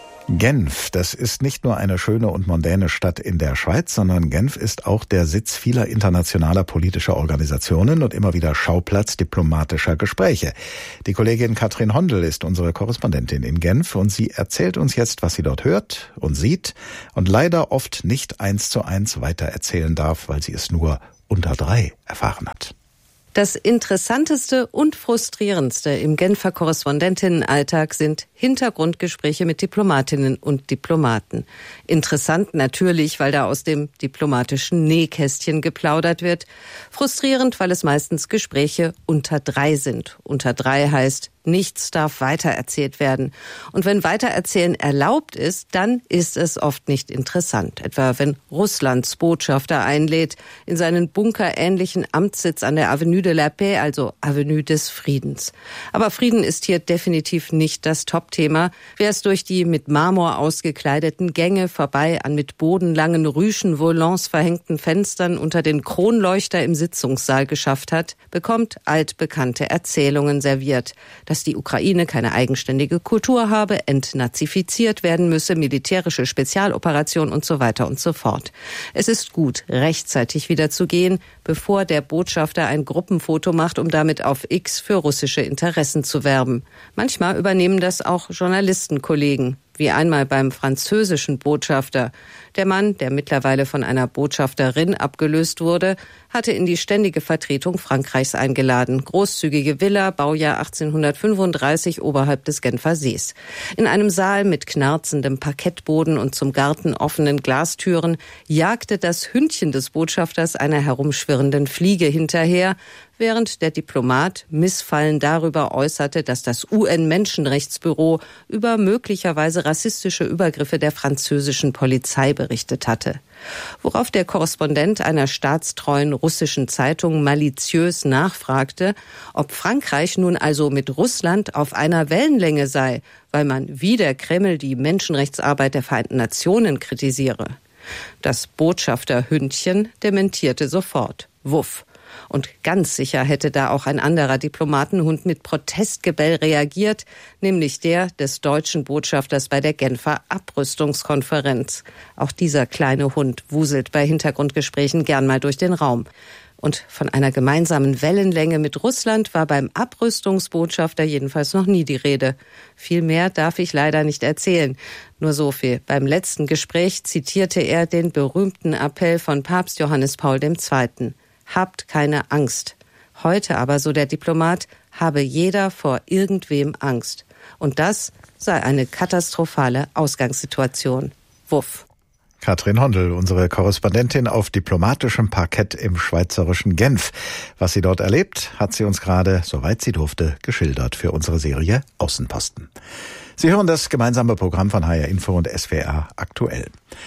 Genf, das ist nicht nur eine schöne und mondäne Stadt in der Schweiz, sondern Genf ist auch der Sitz vieler internationaler politischer Organisationen und immer wieder Schauplatz diplomatischer Gespräche. Die Kollegin Katrin Hondel ist unsere Korrespondentin in Genf und sie erzählt uns jetzt, was sie dort hört und sieht und leider oft nicht eins zu eins weitererzählen darf, weil sie es nur unter drei erfahren hat. Das Interessanteste und Frustrierendste im Genfer Korrespondentinnenalltag sind Hintergrundgespräche mit Diplomatinnen und Diplomaten. Interessant natürlich, weil da aus dem diplomatischen Nähkästchen geplaudert wird. Frustrierend, weil es meistens Gespräche unter drei sind. Unter drei heißt, nichts darf weitererzählt werden. Und wenn Weitererzählen erlaubt ist, dann ist es oft nicht interessant. Etwa wenn Russlands Botschafter einlädt in seinen bunkerähnlichen Amtssitz an der Avenue de la Paix, also Avenue des Friedens. Aber Frieden ist hier definitiv nicht das Topthema. Wer es durch die mit Marmor ausgekleideten Gänge vorbei an mit bodenlangen Rüschen Volants verhängten Fenstern unter den Kronleuchter im Sitzungssaal geschafft hat, bekommt altbekannte Erzählungen serviert. Dass die Ukraine keine eigenständige Kultur habe, entnazifiziert werden müsse, militärische Spezialoperationen und so weiter und so fort. Es ist gut, rechtzeitig wieder zu gehen, bevor der Botschafter ein Gruppenfoto macht, um damit auf X für russische Interessen zu werben. Manchmal übernehmen das auch Journalistenkollegen, wie einmal beim französischen Botschafter. Der Mann, der mittlerweile von einer Botschafterin abgelöst wurde, hatte in die ständige Vertretung Frankreichs eingeladen. Großzügige Villa, Baujahr achtzehnhundertfünfunddreißig oberhalb des Genfer Sees. In einem Saal mit knarzendem Parkettboden und zum Garten offenen Glastüren jagte das Hündchen des Botschafters einer herumschwirrenden Fliege hinterher, während der Diplomat Missfallen darüber äußerte, dass das U N-Menschenrechtsbüro über möglicherweise rassistische Übergriffe der französischen Polizei berichtet hatte. Worauf der Korrespondent einer staatstreuen russischen Zeitung maliziös nachfragte, ob Frankreich nun also mit Russland auf einer Wellenlänge sei, weil man wie der Kreml die Menschenrechtsarbeit der Vereinten Nationen kritisiere. Das Botschafterhündchen dementierte sofort. Wuff. Und ganz sicher hätte da auch ein anderer Diplomatenhund mit Protestgebell reagiert, nämlich der des deutschen Botschafters bei der Genfer Abrüstungskonferenz. Auch dieser kleine Hund wuselt bei Hintergrundgesprächen gern mal durch den Raum. Und von einer gemeinsamen Wellenlänge mit Russland war beim Abrüstungsbotschafter jedenfalls noch nie die Rede. Viel mehr darf ich leider nicht erzählen. Nur so viel. Beim letzten Gespräch zitierte er den berühmten Appell von Papst Johannes Paul der Zweite. Habt keine Angst. Heute aber, so der Diplomat, habe jeder vor irgendwem Angst. Und das sei eine katastrophale Ausgangssituation. Wuff. Katrin Hondel, unsere Korrespondentin auf diplomatischem Parkett im schweizerischen Genf. Was sie dort erlebt, hat sie uns gerade, soweit sie durfte, geschildert für unsere Serie Außenposten. Sie hören das gemeinsame Programm von H R Info und S W R aktuell.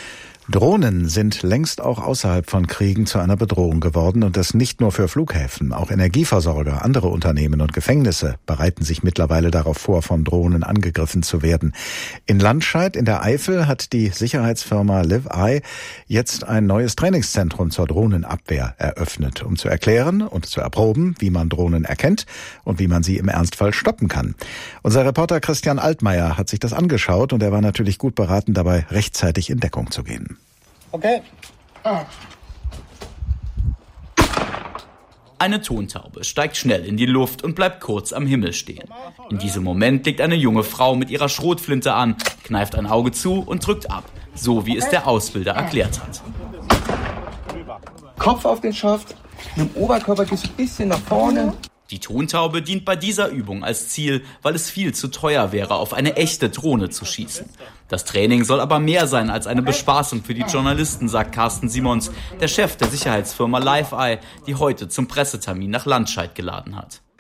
Drohnen sind längst auch außerhalb von Kriegen zu einer Bedrohung geworden und das nicht nur für Flughäfen. Auch Energieversorger, andere Unternehmen und Gefängnisse bereiten sich mittlerweile darauf vor, von Drohnen angegriffen zu werden. In Landscheid in der Eifel hat die Sicherheitsfirma LiveEye jetzt ein neues Trainingszentrum zur Drohnenabwehr eröffnet, um zu erklären und zu erproben, wie man Drohnen erkennt und wie man sie im Ernstfall stoppen kann. Unser Reporter Christian Altmaier hat sich das angeschaut und er war natürlich gut beraten, dabei rechtzeitig in Deckung zu gehen. Okay. Ah. Eine Tontaube steigt schnell in die Luft und bleibt kurz am Himmel stehen. In diesem Moment legt eine junge Frau mit ihrer Schrotflinte an, kneift ein Auge zu und drückt ab, so wie es der Ausbilder erklärt hat. Kopf auf den Schaft, mit dem Oberkörper gehst du ein bisschen nach vorne. Die Tontaube dient bei dieser Übung als Ziel, weil es viel zu teuer wäre, auf eine echte Drohne zu schießen. Das Training soll aber mehr sein als eine Bespaßung für die Journalisten, sagt Carsten Simons, der Chef der Sicherheitsfirma LiveEye, die heute zum Pressetermin nach Landscheid geladen hat.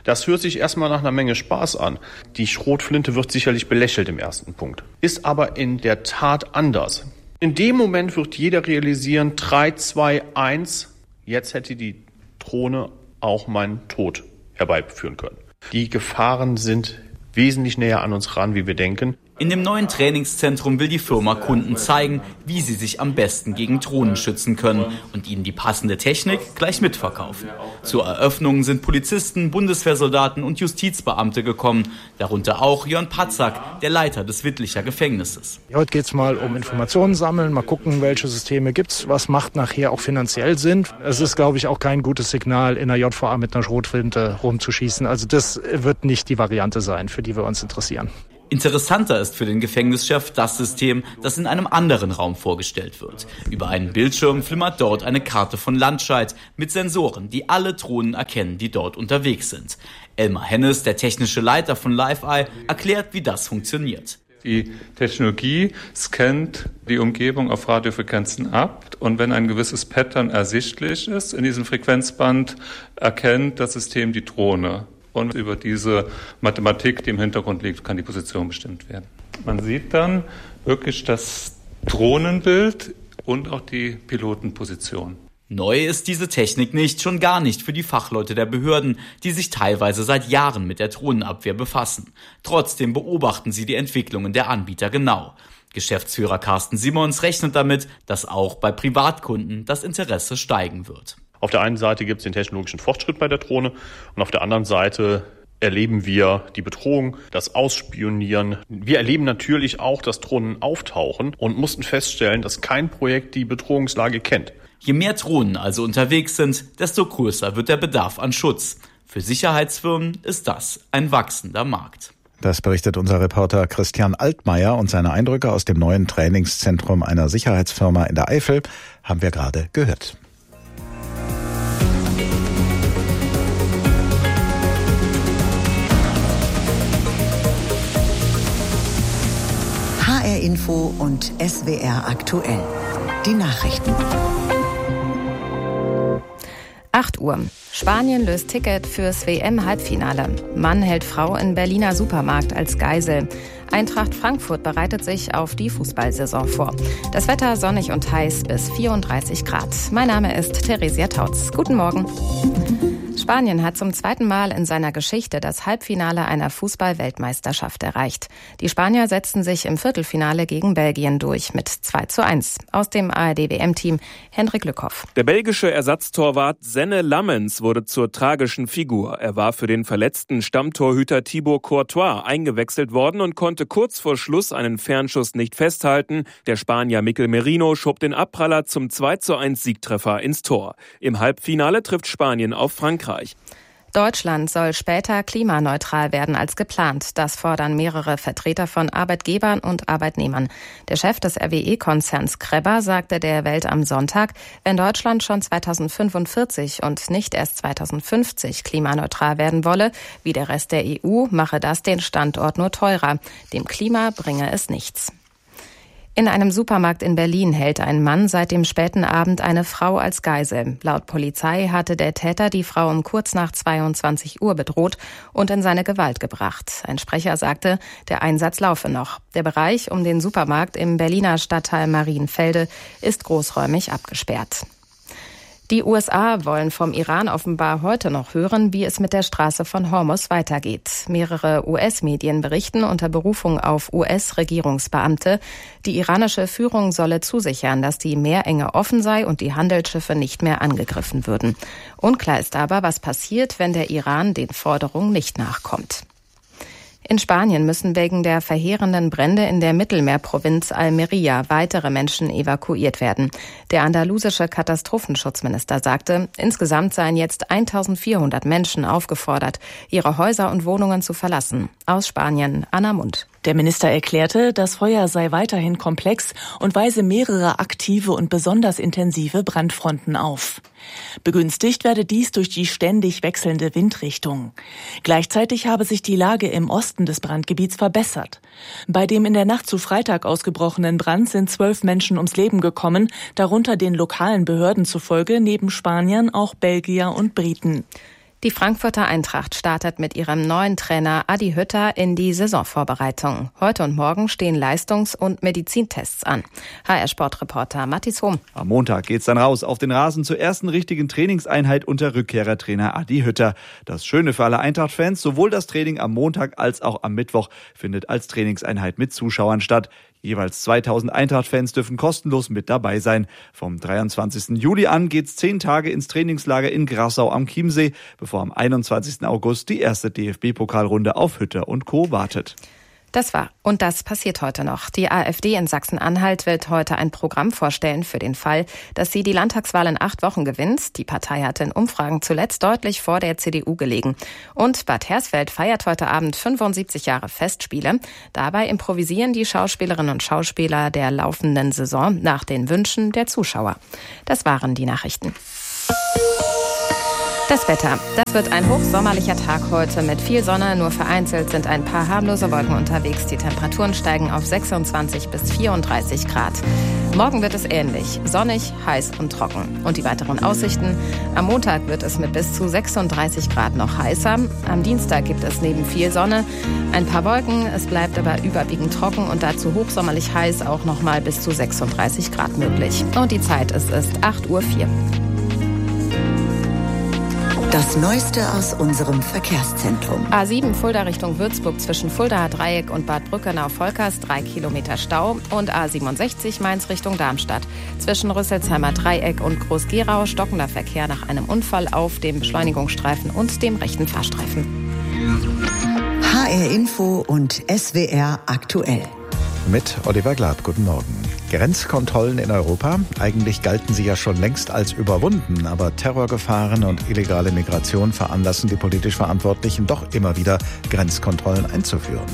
Das hört sich erstmal nach einer Menge Spaß an. Die Schrotflinte wird sicherlich belächelt im ersten Punkt. Ist aber in der Tat anders. In dem Moment wird jeder realisieren, drei, zwei, eins, jetzt hätte die Drohne auch meinen Tod herbeiführen können. Die Gefahren sind wesentlich näher an uns ran, wie wir denken. In dem neuen Trainingszentrum will die Firma Kunden zeigen, wie sie sich am besten gegen Drohnen schützen können und ihnen die passende Technik gleich mitverkaufen. Zur Eröffnung sind Polizisten, Bundeswehrsoldaten und Justizbeamte gekommen, darunter auch Jörn Patzak, der Leiter des Wittlicher Gefängnisses. Heute geht es mal um Informationen sammeln, mal gucken, welche Systeme gibt es, was macht nachher auch finanziell Sinn. Es ist, glaube ich, auch kein gutes Signal, in der J V A mit einer Schrotflinte rumzuschießen. Also das wird nicht die Variante sein, für die wir uns interessieren. Interessanter ist für den Gefängnischef das System, das in einem anderen Raum vorgestellt wird. Über einen Bildschirm flimmert dort eine Karte von Landscheid mit Sensoren, die alle Drohnen erkennen, die dort unterwegs sind. Elmar Hennes, der technische Leiter von LiveEye, erklärt, wie das funktioniert. Die Technologie scannt die Umgebung auf Radiofrequenzen ab und wenn ein gewisses Pattern ersichtlich ist in diesem Frequenzband, erkennt das System die Drohne. Und über diese Mathematik, die im Hintergrund liegt, kann die Position bestimmt werden. Man sieht dann wirklich das Drohnenbild und auch die Pilotenposition. Neu ist diese Technik nicht, schon gar nicht für die Fachleute der Behörden, die sich teilweise seit Jahren mit der Drohnenabwehr befassen. Trotzdem beobachten sie die Entwicklungen der Anbieter genau. Geschäftsführer Carsten Simons rechnet damit, dass auch bei Privatkunden das Interesse steigen wird. Auf der einen Seite gibt es den technologischen Fortschritt bei der Drohne und auf der anderen Seite erleben wir die Bedrohung, das Ausspionieren. Wir erleben natürlich auch, dass Drohnen auftauchen und mussten feststellen, dass kein Projekt die Bedrohungslage kennt. Je mehr Drohnen also unterwegs sind, desto größer wird der Bedarf an Schutz. Für Sicherheitsfirmen ist das ein wachsender Markt. Das berichtet unser Reporter Christian Altmaier und seine Eindrücke aus dem neuen Trainingszentrum einer Sicherheitsfirma in der Eifel haben wir gerade gehört. H R Info und S W R aktuell. Die Nachrichten. acht Uhr. Spanien löst Ticket fürs W M-Halbfinale. Mann hält Frau in Berliner Supermarkt als Geisel. Eintracht Frankfurt bereitet sich auf die Fußballsaison vor. Das Wetter sonnig und heiß bis vierunddreißig Grad. Mein Name ist Theresia Tautz. Guten Morgen. Spanien hat zum zweiten Mal in seiner Geschichte das Halbfinale einer Fußball-Weltmeisterschaft erreicht. Die Spanier setzten sich im Viertelfinale gegen Belgien durch mit zwei zu eins. Aus dem A R D W M-Team Hendrik Lückhoff. Der belgische Ersatztorwart Senne Lammens wurde zur tragischen Figur. Er war für den verletzten Stammtorhüter Thibaut Courtois eingewechselt worden und konnte kurz vor Schluss einen Fernschuss nicht festhalten. Der Spanier Mikel Merino schob den Abpraller zum zwei zu eins Siegtreffer ins Tor. Im Halbfinale trifft Spanien auf Frankreich. Deutschland soll später klimaneutral werden als geplant. Das fordern mehrere Vertreter von Arbeitgebern und Arbeitnehmern. Der Chef des R W E-Konzerns Krebber sagte der Welt am Sonntag, wenn Deutschland schon zweitausendfünfundvierzig und nicht erst zweitausendfünfzig klimaneutral werden wolle, wie der Rest der E U, mache das den Standort nur teurer. Dem Klima bringe es nichts. In einem Supermarkt in Berlin hält ein Mann seit dem späten Abend eine Frau als Geisel. Laut Polizei hatte der Täter die Frau um kurz nach zweiundzwanzig Uhr bedroht und in seine Gewalt gebracht. Ein Sprecher sagte, der Einsatz laufe noch. Der Bereich um den Supermarkt im Berliner Stadtteil Marienfelde ist großräumig abgesperrt. Die U S A wollen vom Iran offenbar heute noch hören, wie es mit der Straße von Hormuz weitergeht. Mehrere U S-Medien berichten unter Berufung auf U S-Regierungsbeamte, die iranische Führung solle zusichern, dass die Meerenge offen sei und die Handelsschiffe nicht mehr angegriffen würden. Unklar ist aber, was passiert, wenn der Iran den Forderungen nicht nachkommt. In Spanien müssen wegen der verheerenden Brände in der Mittelmeerprovinz Almería weitere Menschen evakuiert werden. Der andalusische Katastrophenschutzminister sagte, insgesamt seien jetzt eintausendvierhundert Menschen aufgefordert, ihre Häuser und Wohnungen zu verlassen. Aus Spanien, Anna Mund. Der Minister erklärte, das Feuer sei weiterhin komplex und weise mehrere aktive und besonders intensive Brandfronten auf. Begünstigt werde dies durch die ständig wechselnde Windrichtung. Gleichzeitig habe sich die Lage im Osten des Brandgebiets verbessert. Bei dem in der Nacht zu Freitag ausgebrochenen Brand sind zwölf Menschen ums Leben gekommen, darunter den lokalen Behörden zufolge neben Spaniern auch Belgier und Briten. Die Frankfurter Eintracht startet mit ihrem neuen Trainer Adi Hütter in die Saisonvorbereitung. Heute und morgen stehen Leistungs- und Medizintests an. H R-Sportreporter Mathis Hohm. Am Montag geht's dann raus auf den Rasen zur ersten richtigen Trainingseinheit unter Rückkehrertrainer Adi Hütter. Das Schöne für alle Eintracht-Fans, sowohl das Training am Montag als auch am Mittwoch findet als Trainingseinheit mit Zuschauern statt. Jeweils zweitausend Eintracht-Fans dürfen kostenlos mit dabei sein. Vom dreiundzwanzigsten Juli an geht's zehn Tage ins Trainingslager in Grassau am Chiemsee, bevor am einundzwanzigsten August die erste D F B-Pokalrunde auf Hütter und Co. wartet. Das war und das passiert heute noch. Die AfD in Sachsen-Anhalt wird heute ein Programm vorstellen für den Fall, dass sie die Landtagswahl in acht Wochen gewinnt. Die Partei hat in Umfragen zuletzt deutlich vor der C D U gelegen. Und Bad Hersfeld feiert heute Abend fünfundsiebzig Jahre Festspiele. Dabei improvisieren die Schauspielerinnen und Schauspieler der laufenden Saison nach den Wünschen der Zuschauer. Das waren die Nachrichten. Das Wetter. Das wird ein hochsommerlicher Tag heute mit viel Sonne. Nur vereinzelt sind ein paar harmlose Wolken unterwegs. Die Temperaturen steigen auf sechsundzwanzig bis vierunddreißig Grad. Morgen wird es ähnlich. Sonnig, heiß und trocken. Und die weiteren Aussichten. Am Montag wird es mit bis zu sechsunddreißig Grad noch heißer. Am Dienstag gibt es neben viel Sonne ein paar Wolken. Es bleibt aber überwiegend trocken und dazu hochsommerlich heiß, auch noch mal bis zu sechsunddreißig Grad möglich. Und die Zeit ist, ist acht Uhr vier. Das Neueste aus unserem Verkehrszentrum. A sieben Fulda Richtung Würzburg zwischen Fuldaer Dreieck und Bad Brückenau-Volkers drei Kilometer Stau. Und A siebenundsechzig Mainz Richtung Darmstadt zwischen Rüsselsheimer Dreieck und Groß-Gerau stockender Verkehr nach einem Unfall auf dem Beschleunigungsstreifen und dem rechten Fahrstreifen. H R Info und S W R aktuell. Mit Oliver Glab, guten Morgen. Grenzkontrollen in Europa, eigentlich galten sie ja schon längst als überwunden, aber Terrorgefahren und illegale Migration veranlassen die politisch Verantwortlichen doch immer wieder, Grenzkontrollen einzuführen.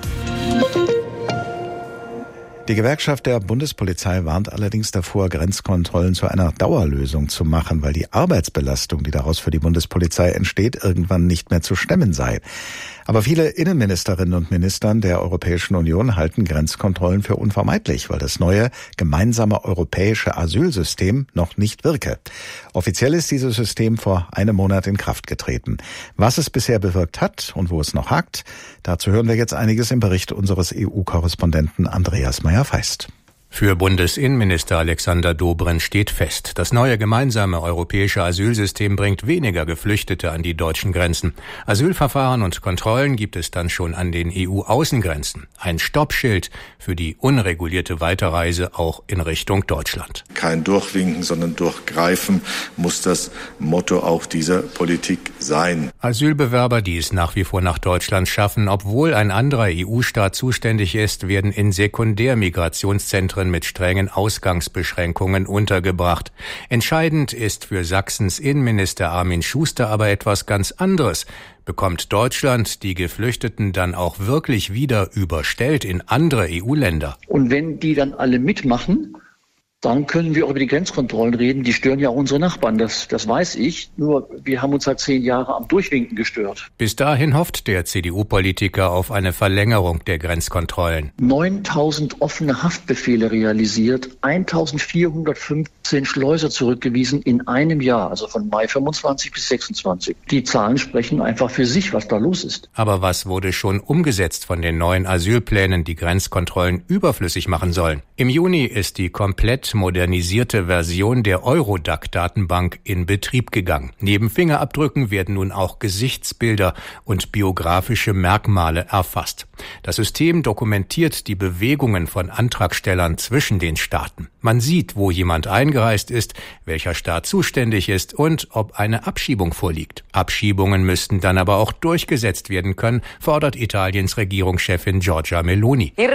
Die Gewerkschaft der Bundespolizei warnt allerdings davor, Grenzkontrollen zu einer Dauerlösung zu machen, weil die Arbeitsbelastung, die daraus für die Bundespolizei entsteht, irgendwann nicht mehr zu stemmen sei. Aber viele Innenministerinnen und Minister der Europäischen Union halten Grenzkontrollen für unvermeidlich, weil das neue gemeinsame europäische Asylsystem noch nicht wirke. Offiziell ist dieses System vor einem Monat in Kraft getreten. Was es bisher bewirkt hat und wo es noch hakt, dazu hören wir jetzt einiges im Bericht unseres E U-Korrespondenten Andreas Meyer-Feist. Für Bundesinnenminister Alexander Dobrindt steht fest, das neue gemeinsame europäische Asylsystem bringt weniger Geflüchtete an die deutschen Grenzen. Asylverfahren und Kontrollen gibt es dann schon an den E U-Außengrenzen. Ein Stoppschild für die unregulierte Weiterreise auch in Richtung Deutschland. Kein Durchwinken, sondern Durchgreifen muss das Motto auch dieser Politik sein. Asylbewerber, die es nach wie vor nach Deutschland schaffen, obwohl ein anderer E U-Staat zuständig ist, werden in Sekundärmigrationszentren mit strengen Ausgangsbeschränkungen untergebracht. Entscheidend ist für Sachsens Innenminister Armin Schuster aber etwas ganz anderes. Bekommt Deutschland die Geflüchteten dann auch wirklich wieder überstellt in andere E U-Länder? Und wenn die dann alle mitmachen, dann können wir auch über die Grenzkontrollen reden. Die stören ja auch unsere Nachbarn, das, das weiß ich. Nur wir haben uns seit zehn Jahren am Durchwinken gestört. Bis dahin hofft der C D U-Politiker auf eine Verlängerung der Grenzkontrollen. neuntausend offene Haftbefehle realisiert, eintausendvierhundertfünfzehn Schleuser zurückgewiesen in einem Jahr, also von Mai fünfundzwanzig bis sechsundzwanzig. Die Zahlen sprechen einfach für sich, was da los ist. Aber was wurde schon umgesetzt von den neuen Asylplänen, die Grenzkontrollen überflüssig machen sollen? Im Juni ist die komplett modernisierte Version der Eurodac-Datenbank in Betrieb gegangen. Neben Fingerabdrücken werden nun auch Gesichtsbilder und biografische Merkmale erfasst. Das System dokumentiert die Bewegungen von Antragstellern zwischen den Staaten. Man sieht, wo jemand eingereist ist, welcher Staat zuständig ist und ob eine Abschiebung vorliegt. Abschiebungen müssten dann aber auch durchgesetzt werden können, fordert Italiens Regierungschefin Giorgia Meloni. Die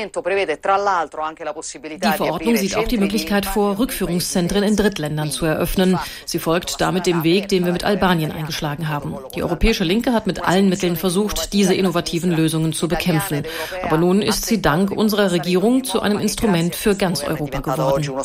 Verordnung sieht auch die Möglichkeit vor, Rückführungszentren in Drittländern zu eröffnen. Sie folgt damit dem Weg, den wir mit Albanien eingeschlagen haben. Die europäische Linke hat mit allen Mitteln versucht, diese innovativen Lösungen zu bekämpfen. Aber nun ist sie dank unserer Regierung zu einem Instrument für ganz Europa geworden.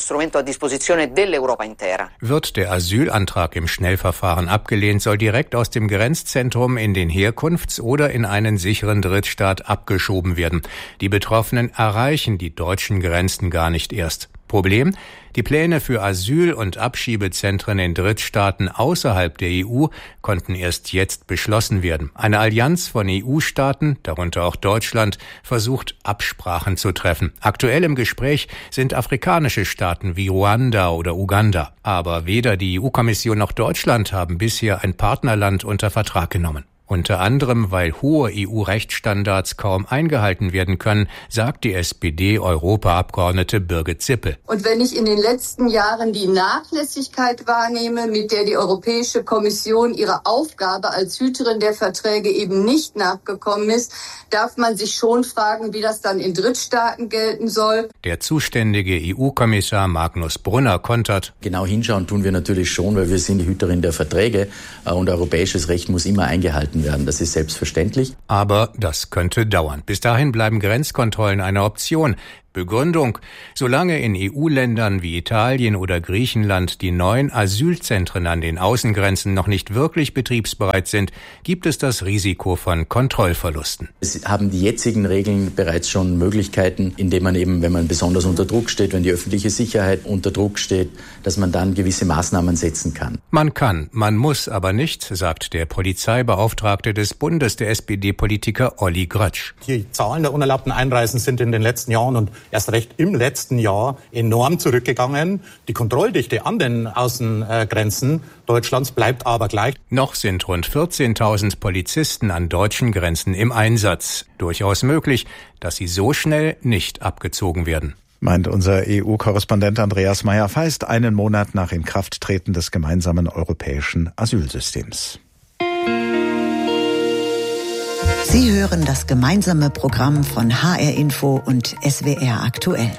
Wird der Asylantrag im Schnellverfahren abgelehnt, soll direkt aus dem Grenzzentrum in den Herkunfts- oder in einen sicheren Drittstaat abgeschoben werden. Die Betroffenen erreichen die deutschen Grenzen gar nicht erst. Problem: Die Pläne für Asyl- und Abschiebezentren in Drittstaaten außerhalb der E U konnten erst jetzt beschlossen werden. Eine Allianz von E U-Staaten, darunter auch Deutschland, versucht, Absprachen zu treffen. Aktuell im Gespräch sind afrikanische Staaten wie Ruanda oder Uganda. Aber weder die E U-Kommission noch Deutschland haben bisher ein Partnerland unter Vertrag genommen. Unter anderem, weil hohe E U-Rechtsstandards kaum eingehalten werden können, sagt die S P D-Europaabgeordnete Birgit Zippel. Und wenn ich in den letzten Jahren die Nachlässigkeit wahrnehme, mit der die Europäische Kommission ihrer Aufgabe als Hüterin der Verträge eben nicht nachgekommen ist, darf man sich schon fragen, wie das dann in Drittstaaten gelten soll. Der zuständige E U-Kommissar Magnus Brunner kontert: Genau hinschauen tun wir natürlich schon, weil wir sind die Hüterin der Verträge und europäisches Recht muss immer eingehalten werden. Das ist selbstverständlich. Aber das könnte dauern. Bis dahin bleiben Grenzkontrollen eine Option. Begründung: Solange in E U-Ländern wie Italien oder Griechenland die neuen Asylzentren an den Außengrenzen noch nicht wirklich betriebsbereit sind, gibt es das Risiko von Kontrollverlusten. Es haben die jetzigen Regeln bereits schon Möglichkeiten, indem man eben, wenn man besonders unter Druck steht, wenn die öffentliche Sicherheit unter Druck steht, dass man dann gewisse Maßnahmen setzen kann. Man kann, man muss aber nicht, sagt der Polizeibeauftragte des Bundes, der S P D-Politiker Olli Grötsch. Die Zahlen der unerlaubten Einreisen sind in den letzten Jahren und erst recht im letzten Jahr enorm zurückgegangen. Die Kontrolldichte an den Außengrenzen Deutschlands bleibt aber gleich. Noch sind rund vierzehntausend Polizisten an deutschen Grenzen im Einsatz. Durchaus möglich, dass sie so schnell nicht abgezogen werden. Meint unser E U-Korrespondent Andreas Meyer-Feist einen Monat nach Inkrafttreten des gemeinsamen europäischen Asylsystems. Sie hören das gemeinsame Programm von H R Info und S W R aktuell.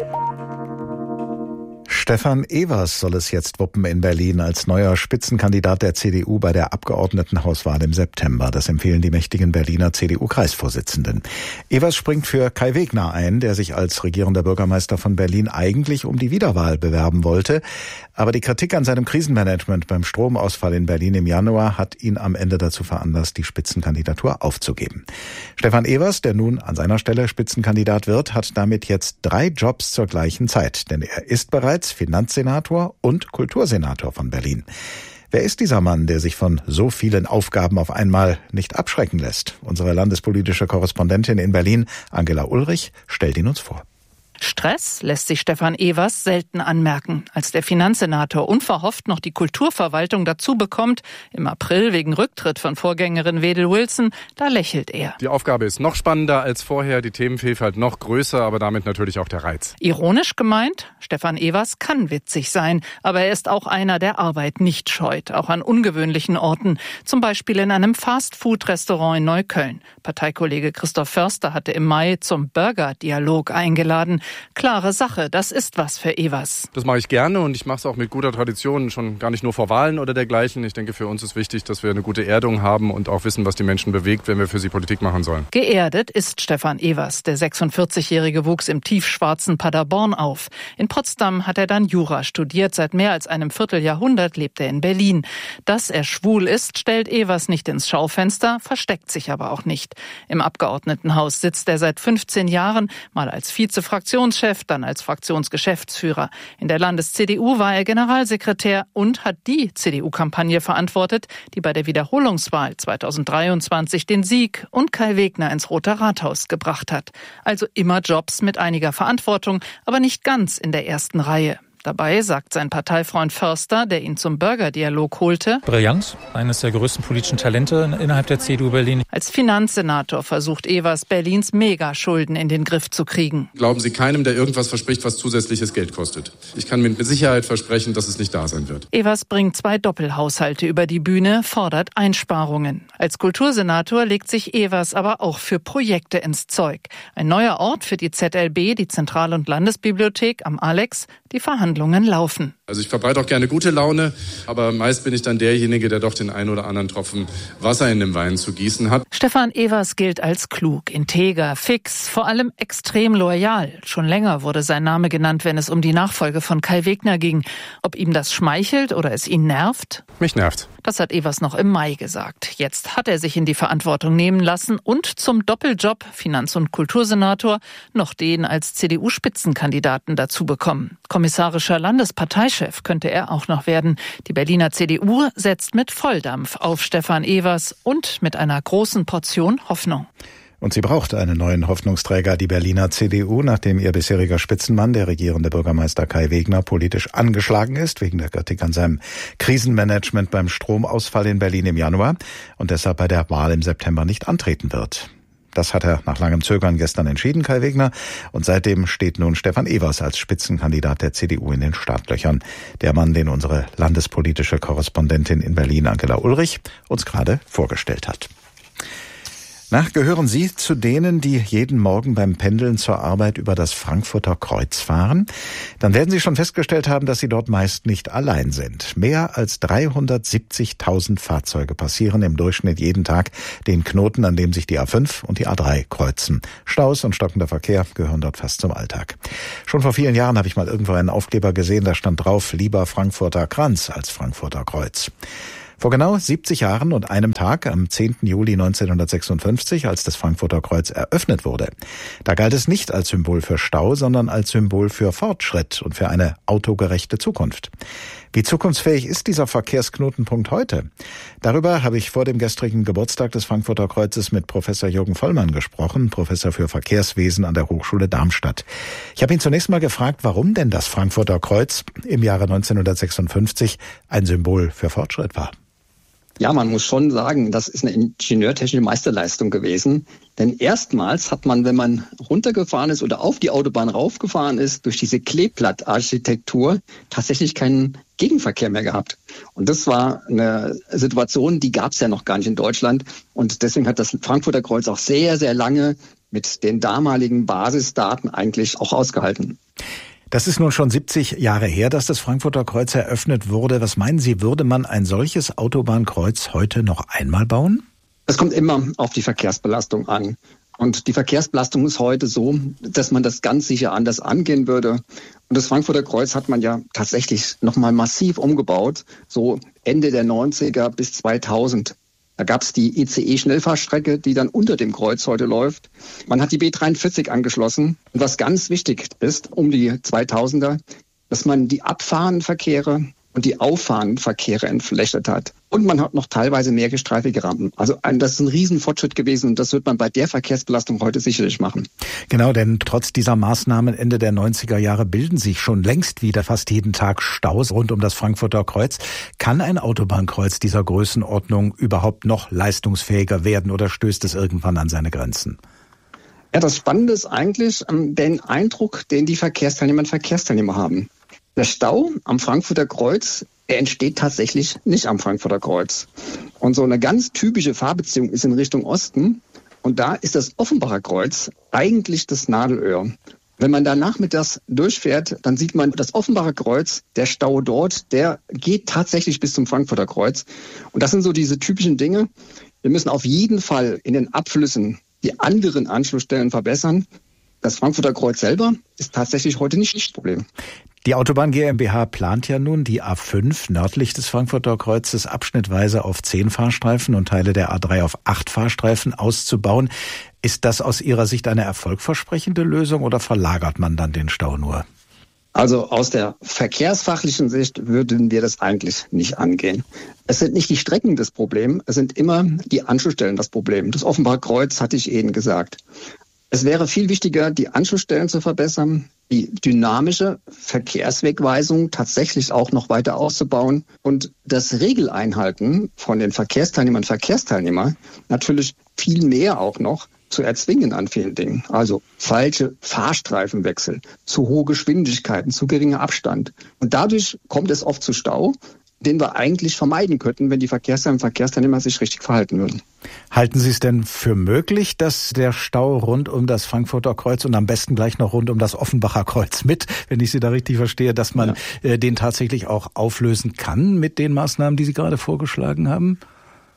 Stefan Evers soll es jetzt wuppen in Berlin als neuer Spitzenkandidat der C D U bei der Abgeordnetenhauswahl im September. Das empfehlen die mächtigen Berliner C D U-Kreisvorsitzenden. Evers springt für Kai Wegner ein, der sich als regierender Bürgermeister von Berlin eigentlich um die Wiederwahl bewerben wollte. Aber die Kritik an seinem Krisenmanagement beim Stromausfall in Berlin im Januar hat ihn am Ende dazu veranlasst, die Spitzenkandidatur aufzugeben. Stefan Evers, der nun an seiner Stelle Spitzenkandidat wird, hat damit jetzt drei Jobs zur gleichen Zeit. Denn er ist bereits Finanzsenator und Kultursenator von Berlin. Wer ist dieser Mann, der sich von so vielen Aufgaben auf einmal nicht abschrecken lässt? Unsere landespolitische Korrespondentin in Berlin, Angela Ulrich, stellt ihn uns vor. Stress lässt sich Stefan Evers selten anmerken. Als der Finanzsenator unverhofft noch die Kulturverwaltung dazu bekommt, im April wegen Rücktritt von Vorgängerin Wedel Wilson, da lächelt er. Die Aufgabe ist noch spannender als vorher, die Themenvielfalt noch größer, aber damit natürlich auch der Reiz. Ironisch gemeint, Stefan Evers kann witzig sein, aber er ist auch einer, der Arbeit nicht scheut, auch an ungewöhnlichen Orten, zum Beispiel in einem Fast-Food-Restaurant in Neukölln. Parteikollege Christoph Förster hatte im Mai zum Burger-Dialog eingeladen. Klare Sache, das ist was für Evers. Das mache ich gerne und ich mache es auch mit guter Tradition, schon gar nicht nur vor Wahlen oder dergleichen. Ich denke, für uns ist wichtig, dass wir eine gute Erdung haben und auch wissen, was die Menschen bewegt, wenn wir für sie Politik machen sollen. Geerdet ist Stefan Evers. Der sechsundvierzigjährige wuchs im tiefschwarzen Paderborn auf. In Potsdam hat er dann Jura studiert. Seit mehr als einem Vierteljahrhundert lebt er in Berlin. Dass er schwul ist, stellt Evers nicht ins Schaufenster, versteckt sich aber auch nicht. Im Abgeordnetenhaus sitzt er seit fünfzehn Jahren, mal als Vizefraktionschef, dann als Fraktionsgeschäftsführer. In der Landes-C D U war er Generalsekretär und hat die C D U-Kampagne verantwortet, die bei der Wiederholungswahl zweitausenddreiundzwanzig den Sieg und Kai Wegner ins Rote Rathaus gebracht hat. Also immer Jobs mit einiger Verantwortung, aber nicht ganz in der ersten Reihe. Dabei sagt sein Parteifreund Förster, der ihn zum Burger-Dialog holte: Brillanz, eines der größten politischen Talente innerhalb der C D U Berlin. Als Finanzsenator versucht Evers, Berlins Megaschulden in den Griff zu kriegen. Glauben Sie keinem, der irgendwas verspricht, was zusätzliches Geld kostet. Ich kann mit Sicherheit versprechen, dass es nicht da sein wird. Evers bringt zwei Doppelhaushalte über die Bühne, fordert Einsparungen. Als Kultursenator legt sich Evers aber auch für Projekte ins Zeug. Ein neuer Ort für die Z L B, die Zentral- und Landesbibliothek am Alex, die Verhandlungen laufen. Also ich verbreite auch gerne gute Laune, aber meist bin ich dann derjenige, der doch den einen oder anderen Tropfen Wasser in den Wein zu gießen hat. Stefan Evers gilt als klug, integer, fix, vor allem extrem loyal. Schon länger wurde sein Name genannt, wenn es um die Nachfolge von Kai Wegner ging. Ob ihm das schmeichelt oder es ihn nervt? Mich nervt. Das hat Evers noch im Mai gesagt. Jetzt hat er sich in die Verantwortung nehmen lassen und zum Doppeljob Finanz- und Kultursenator noch den als C D U-Spitzenkandidaten dazu bekommen. Kommissarischer Landesparteichef könnte er auch noch werden. Die Berliner C D U setzt mit Volldampf auf Stefan Evers und mit einer großen Portion Hoffnung. Und sie braucht einen neuen Hoffnungsträger, die Berliner C D U, nachdem ihr bisheriger Spitzenmann, der regierende Bürgermeister Kai Wegner, politisch angeschlagen ist, wegen der Kritik an seinem Krisenmanagement beim Stromausfall in Berlin im Januar und deshalb bei der Wahl im September nicht antreten wird. Das hat er nach langem Zögern gestern entschieden, Kai Wegner. Und seitdem steht nun Stefan Evers als Spitzenkandidat der C D U in den Startlöchern. Der Mann, den unsere landespolitische Korrespondentin in Berlin, Angela Ulrich, uns gerade vorgestellt hat. Na, gehören Sie zu denen, die jeden Morgen beim Pendeln zur Arbeit über das Frankfurter Kreuz fahren? Dann werden Sie schon festgestellt haben, dass Sie dort meist nicht allein sind. Mehr als dreihundertsiebzigtausend Fahrzeuge passieren im Durchschnitt jeden Tag den Knoten, an dem sich die A fünf und die A drei kreuzen. Staus und stockender Verkehr gehören dort fast zum Alltag. Schon vor vielen Jahren habe ich mal irgendwo einen Aufkleber gesehen, da stand drauf, lieber Frankfurter Kranz als Frankfurter Kreuz. Vor genau siebzig Jahren und einem Tag, am zehnten Juli neunzehnhundertsechsundfünfzig, als das Frankfurter Kreuz eröffnet wurde, da galt es nicht als Symbol für Stau, sondern als Symbol für Fortschritt und für eine autogerechte Zukunft. Wie zukunftsfähig ist dieser Verkehrsknotenpunkt heute? Darüber habe ich vor dem gestrigen Geburtstag des Frankfurter Kreuzes mit Professor Jürgen Vollmann gesprochen, Professor für Verkehrswesen an der Hochschule Darmstadt. Ich habe ihn zunächst mal gefragt, warum denn das Frankfurter Kreuz im Jahre neunzehnhundertsechsundfünfzig ein Symbol für Fortschritt war. Ja, man muss schon sagen, das ist eine ingenieurtechnische Meisterleistung gewesen. Denn erstmals hat man, wenn man runtergefahren ist oder auf die Autobahn raufgefahren ist, durch diese Kleeblattarchitektur tatsächlich keinen Gegenverkehr mehr gehabt. Und das war eine Situation, die gab es ja noch gar nicht in Deutschland. Und deswegen hat das Frankfurter Kreuz auch sehr, sehr lange mit den damaligen Basisdaten eigentlich auch ausgehalten. Das ist nun schon siebzig Jahre her, dass das Frankfurter Kreuz eröffnet wurde. Was meinen Sie, würde man ein solches Autobahnkreuz heute noch einmal bauen? Es kommt immer auf die Verkehrsbelastung an. Und die Verkehrsbelastung ist heute so, dass man das ganz sicher anders angehen würde. Und das Frankfurter Kreuz hat man ja tatsächlich nochmal massiv umgebaut, so Ende der neunziger bis zweitausend. Da gab es die I C E-Schnellfahrstrecke, die dann unter dem Kreuz heute läuft. Man hat die B dreiundvierzig angeschlossen. Und was ganz wichtig ist, um die zweitausender, dass man die abfahrenden Verkehre und die auffahrenden Verkehre entflechtet hat. Und man hat noch teilweise mehr gestreifige Rampen. Also das ist ein Riesenfortschritt gewesen und das wird man bei der Verkehrsbelastung heute sicherlich machen. Genau, denn trotz dieser Maßnahmen Ende der neunziger Jahre bilden sich schon längst wieder fast jeden Tag Staus rund um das Frankfurter Kreuz. Kann ein Autobahnkreuz dieser Größenordnung überhaupt noch leistungsfähiger werden oder stößt es irgendwann an seine Grenzen? Ja, das Spannende ist eigentlich den Eindruck, den die Verkehrsteilnehmer und Verkehrsteilnehmer haben. Der Stau am Frankfurter Kreuz, der entsteht tatsächlich nicht am Frankfurter Kreuz. Und so eine ganz typische Fahrbeziehung ist in Richtung Osten. Und da ist das Offenbacher Kreuz eigentlich das Nadelöhr. Wenn man da nachmittags durchfährt, dann sieht man das Offenbacher Kreuz, der Stau dort, der geht tatsächlich bis zum Frankfurter Kreuz. Und das sind so diese typischen Dinge. Wir müssen auf jeden Fall in den Abflüssen die anderen Anschlussstellen verbessern. Das Frankfurter Kreuz selber ist tatsächlich heute nicht das Problem. Die Autobahn GmbH plant ja nun, die A fünf nördlich des Frankfurter Kreuzes abschnittweise auf zehn Fahrstreifen und Teile der A drei auf acht Fahrstreifen auszubauen. Ist das aus Ihrer Sicht eine erfolgversprechende Lösung oder verlagert man dann den Stau nur? Also aus der verkehrsfachlichen Sicht würden wir das eigentlich nicht angehen. Es sind nicht die Strecken das Problem, es sind immer die Anschlussstellen das Problem. Das Offenbacher Kreuz hatte ich eben gesagt. Es wäre viel wichtiger, die Anschlussstellen zu verbessern, die dynamische Verkehrswegweisung tatsächlich auch noch weiter auszubauen und das Regeleinhalten von den Verkehrsteilnehmern und Verkehrsteilnehmern natürlich viel mehr auch noch zu erzwingen an vielen Dingen. Also falsche Fahrstreifenwechsel, zu hohe Geschwindigkeiten, zu geringer Abstand. Und dadurch kommt es oft zu Stau, den wir eigentlich vermeiden könnten, wenn die Verkehrsteilnehmer und Verkehrsteilnehmer sich richtig verhalten würden. Halten Sie es denn für möglich, dass der Stau rund um das Frankfurter Kreuz und am besten gleich noch rund um das Offenbacher Kreuz mit, wenn ich Sie da richtig verstehe, dass man ja. äh, den tatsächlich auch auflösen kann mit den Maßnahmen, die Sie gerade vorgeschlagen haben?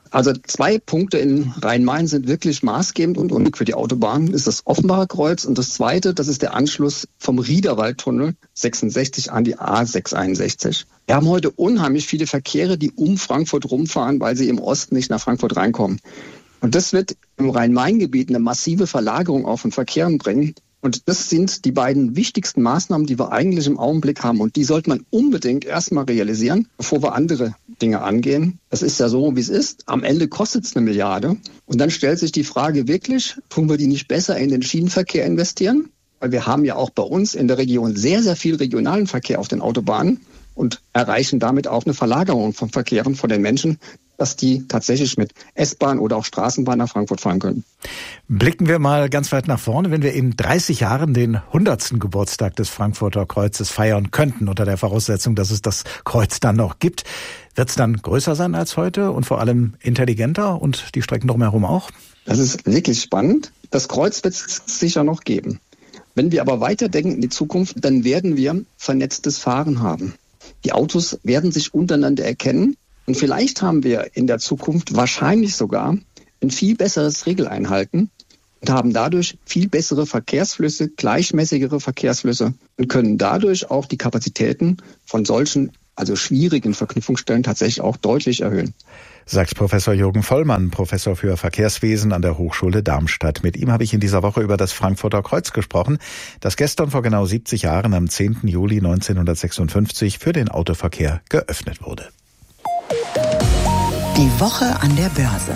Also zwei Punkte in Rhein-Main sind wirklich maßgebend und unnötig für die Autobahn. Das ist das Offenbacher Kreuz und das zweite, das ist der Anschluss vom Riederwaldtunnel sechsundsechzig an die A sechshunderteinundsechzig. Wir haben heute unheimlich viele Verkehre, die um Frankfurt rumfahren, weil sie im Osten nicht nach Frankfurt reinkommen. Und das wird im Rhein-Main-Gebiet eine massive Verlagerung auch von Verkehren bringen. Und das sind die beiden wichtigsten Maßnahmen, die wir eigentlich im Augenblick haben. Und die sollte man unbedingt erstmal realisieren, bevor wir andere Dinge angehen. Es ist ja so, wie es ist. Am Ende kostet es eine Milliarde. Und dann stellt sich die Frage wirklich, tun wir die nicht besser in den Schienenverkehr investieren? Weil wir haben ja auch bei uns in der Region sehr, sehr viel regionalen Verkehr auf den Autobahnen und erreichen damit auch eine Verlagerung von Verkehren von den Menschen, dass die tatsächlich mit S-Bahn oder auch Straßenbahn nach Frankfurt fahren können. Blicken wir mal ganz weit nach vorne. Wenn wir in dreißig Jahren den hundertsten Geburtstag des Frankfurter Kreuzes feiern könnten, unter der Voraussetzung, dass es das Kreuz dann noch gibt, wird es dann größer sein als heute und vor allem intelligenter und die Strecken drumherum auch? Das ist wirklich spannend. Das Kreuz wird es sicher noch geben. Wenn wir aber weiterdenken in die Zukunft, dann werden wir vernetztes Fahren haben. Die Autos werden sich untereinander erkennen. Und vielleicht haben wir in der Zukunft wahrscheinlich sogar ein viel besseres Regeleinhalten und haben dadurch viel bessere Verkehrsflüsse, gleichmäßigere Verkehrsflüsse und können dadurch auch die Kapazitäten von solchen, also schwierigen Verknüpfungsstellen tatsächlich auch deutlich erhöhen. Sagt Professor Jürgen Vollmann, Professor für Verkehrswesen an der Hochschule Darmstadt. Mit ihm habe ich in dieser Woche über das Frankfurter Kreuz gesprochen, das gestern vor genau siebzig Jahren am zehnten Juli neunzehnhundertsechsundfünfzig für den Autoverkehr geöffnet wurde. Die Woche an der Börse.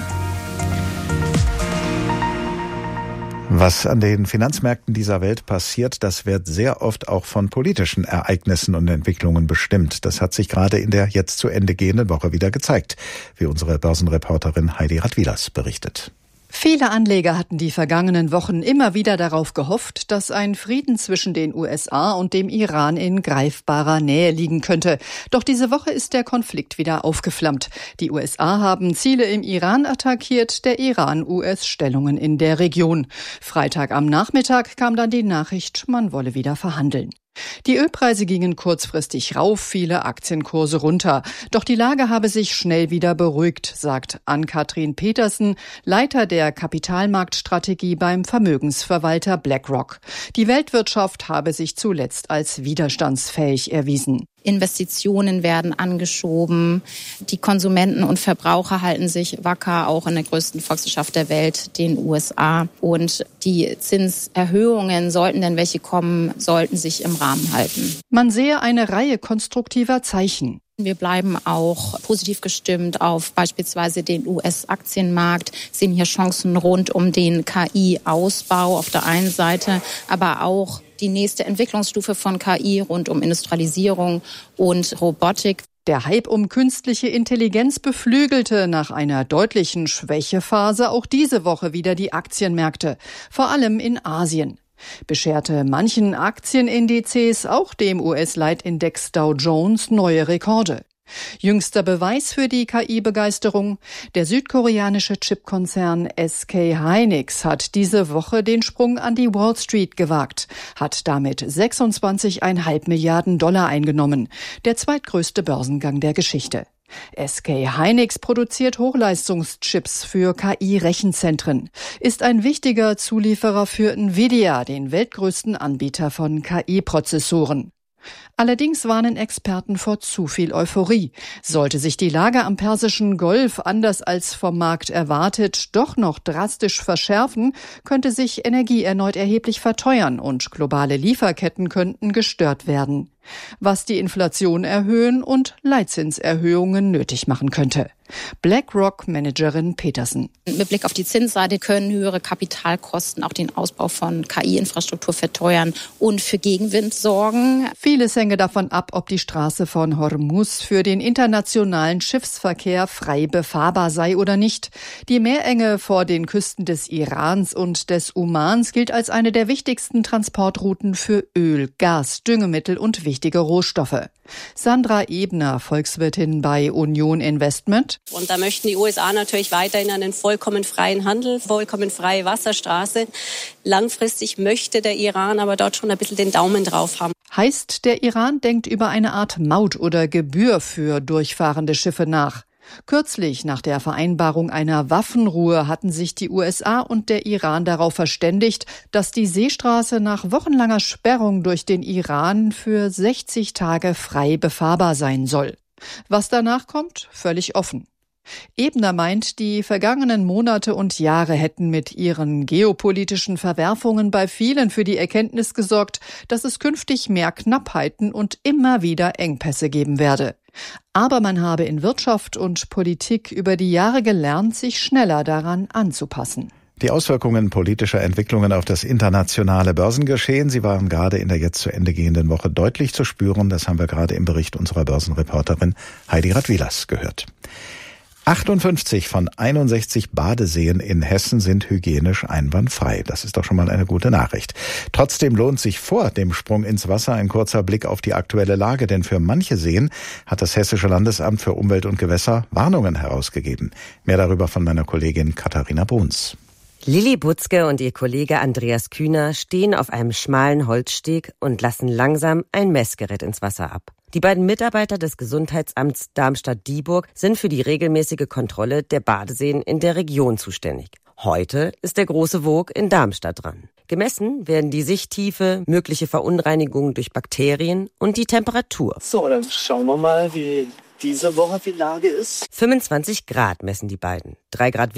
Was an den Finanzmärkten dieser Welt passiert, das wird sehr oft auch von politischen Ereignissen und Entwicklungen bestimmt. Das hat sich gerade in der jetzt zu Ende gehenden Woche wieder gezeigt, wie unsere Börsenreporterin Heidi Radwilas berichtet. Viele Anleger hatten die vergangenen Wochen immer wieder darauf gehofft, dass ein Frieden zwischen den U S A und dem Iran in greifbarer Nähe liegen könnte. Doch diese Woche ist der Konflikt wieder aufgeflammt. Die U S A haben Ziele im Iran attackiert, der Iran U S-Stellungen in der Region. Freitag am Nachmittag kam dann die Nachricht, man wolle wieder verhandeln. Die Ölpreise gingen kurzfristig rauf, viele Aktienkurse runter. Doch die Lage habe sich schnell wieder beruhigt, sagt Ann-Kathrin Petersen, Leiter der Kapitalmarktstrategie beim Vermögensverwalter BlackRock. Die Weltwirtschaft habe sich zuletzt als widerstandsfähig erwiesen. Investitionen werden angeschoben. Die Konsumenten und Verbraucher halten sich wacker, auch in der größten Volkswirtschaft der Welt, den U S A. Und die Zinserhöhungen, sollten denn welche kommen, sollten sich im Rahmen halten. Man sehe eine Reihe konstruktiver Zeichen. Wir bleiben auch positiv gestimmt auf beispielsweise den U S-Aktienmarkt, sehen hier Chancen rund um den K I-Ausbau auf der einen Seite, aber auch die nächste Entwicklungsstufe von K I rund um Industrialisierung und Robotik. Der Hype um künstliche Intelligenz beflügelte nach einer deutlichen Schwächephase auch diese Woche wieder die Aktienmärkte, vor allem in Asien. Bescherte manchen Aktienindizes, auch dem U S-Leitindex Dow Jones, neue Rekorde. Jüngster Beweis für die K I-Begeisterung: Der südkoreanische Chipkonzern S K Hynix hat diese Woche den Sprung an die Wall Street gewagt, hat damit sechsundzwanzig Komma fünf Milliarden Dollar eingenommen, der zweitgrößte Börsengang der Geschichte. S K Hynix produziert Hochleistungschips für K I-Rechenzentren, ist ein wichtiger Zulieferer für Nvidia, den weltgrößten Anbieter von K I-Prozessoren. Allerdings warnen Experten vor zu viel Euphorie. Sollte sich die Lage am Persischen Golf, anders als vom Markt erwartet, doch noch drastisch verschärfen, könnte sich Energie erneut erheblich verteuern und globale Lieferketten könnten gestört werden, was die Inflation erhöhen und Leitzinserhöhungen nötig machen könnte. BlackRock-Managerin Petersen. Mit Blick auf die Zinsseite können höhere Kapitalkosten auch den Ausbau von K I-Infrastruktur verteuern und für Gegenwind sorgen. Vieles hänge davon ab, ob die Straße von Hormuz für den internationalen Schiffsverkehr frei befahrbar sei oder nicht. Die Meerenge vor den Küsten des Irans und des Omans gilt als eine der wichtigsten Transportrouten für Öl, Gas, Düngemittel und wichtige Rohstoffe. Sandra Ebner, Volkswirtin bei Union Investment. Und da möchten die U S A natürlich weiterhin einen vollkommen freien Handel, vollkommen freie Wasserstraße. Langfristig möchte der Iran aber dort schon ein bisschen den Daumen drauf haben. Heißt, der Iran denkt über eine Art Maut oder Gebühr für durchfahrende Schiffe nach. Kürzlich nach der Vereinbarung einer Waffenruhe hatten sich die U S A und der Iran darauf verständigt, dass die Seestraße nach wochenlanger Sperrung durch den Iran für sechzig Tage frei befahrbar sein soll. Was danach kommt, völlig offen. Ebner meint, die vergangenen Monate und Jahre hätten mit ihren geopolitischen Verwerfungen bei vielen für die Erkenntnis gesorgt, dass es künftig mehr Knappheiten und immer wieder Engpässe geben werde. Aber man habe in Wirtschaft und Politik über die Jahre gelernt, sich schneller daran anzupassen. Die Auswirkungen politischer Entwicklungen auf das internationale Börsengeschehen, sie waren gerade in der jetzt zu Ende gehenden Woche deutlich zu spüren. Das haben wir gerade im Bericht unserer Börsenreporterin Heidi Radwilas gehört. achtundfünfzig von einundsechzig Badeseen in Hessen sind hygienisch einwandfrei. Das ist doch schon mal eine gute Nachricht. Trotzdem lohnt sich vor dem Sprung ins Wasser ein kurzer Blick auf die aktuelle Lage, denn für manche Seen hat das Hessische Landesamt für Umwelt und Gewässer Warnungen herausgegeben. Mehr darüber von meiner Kollegin Katharina Bruns. Lilly Butzke und ihr Kollege Andreas Kühner stehen auf einem schmalen Holzsteg und lassen langsam ein Messgerät ins Wasser ab. Die beiden Mitarbeiter des Gesundheitsamts Darmstadt-Dieburg sind für die regelmäßige Kontrolle der Badeseen in der Region zuständig. Heute ist der große Wog in Darmstadt dran. Gemessen werden die Sichttiefe, mögliche Verunreinigungen durch Bakterien und die Temperatur. So, dann schauen wir mal, wie diese Woche die Lage ist. fünfundzwanzig Grad messen die beiden. Drei Grad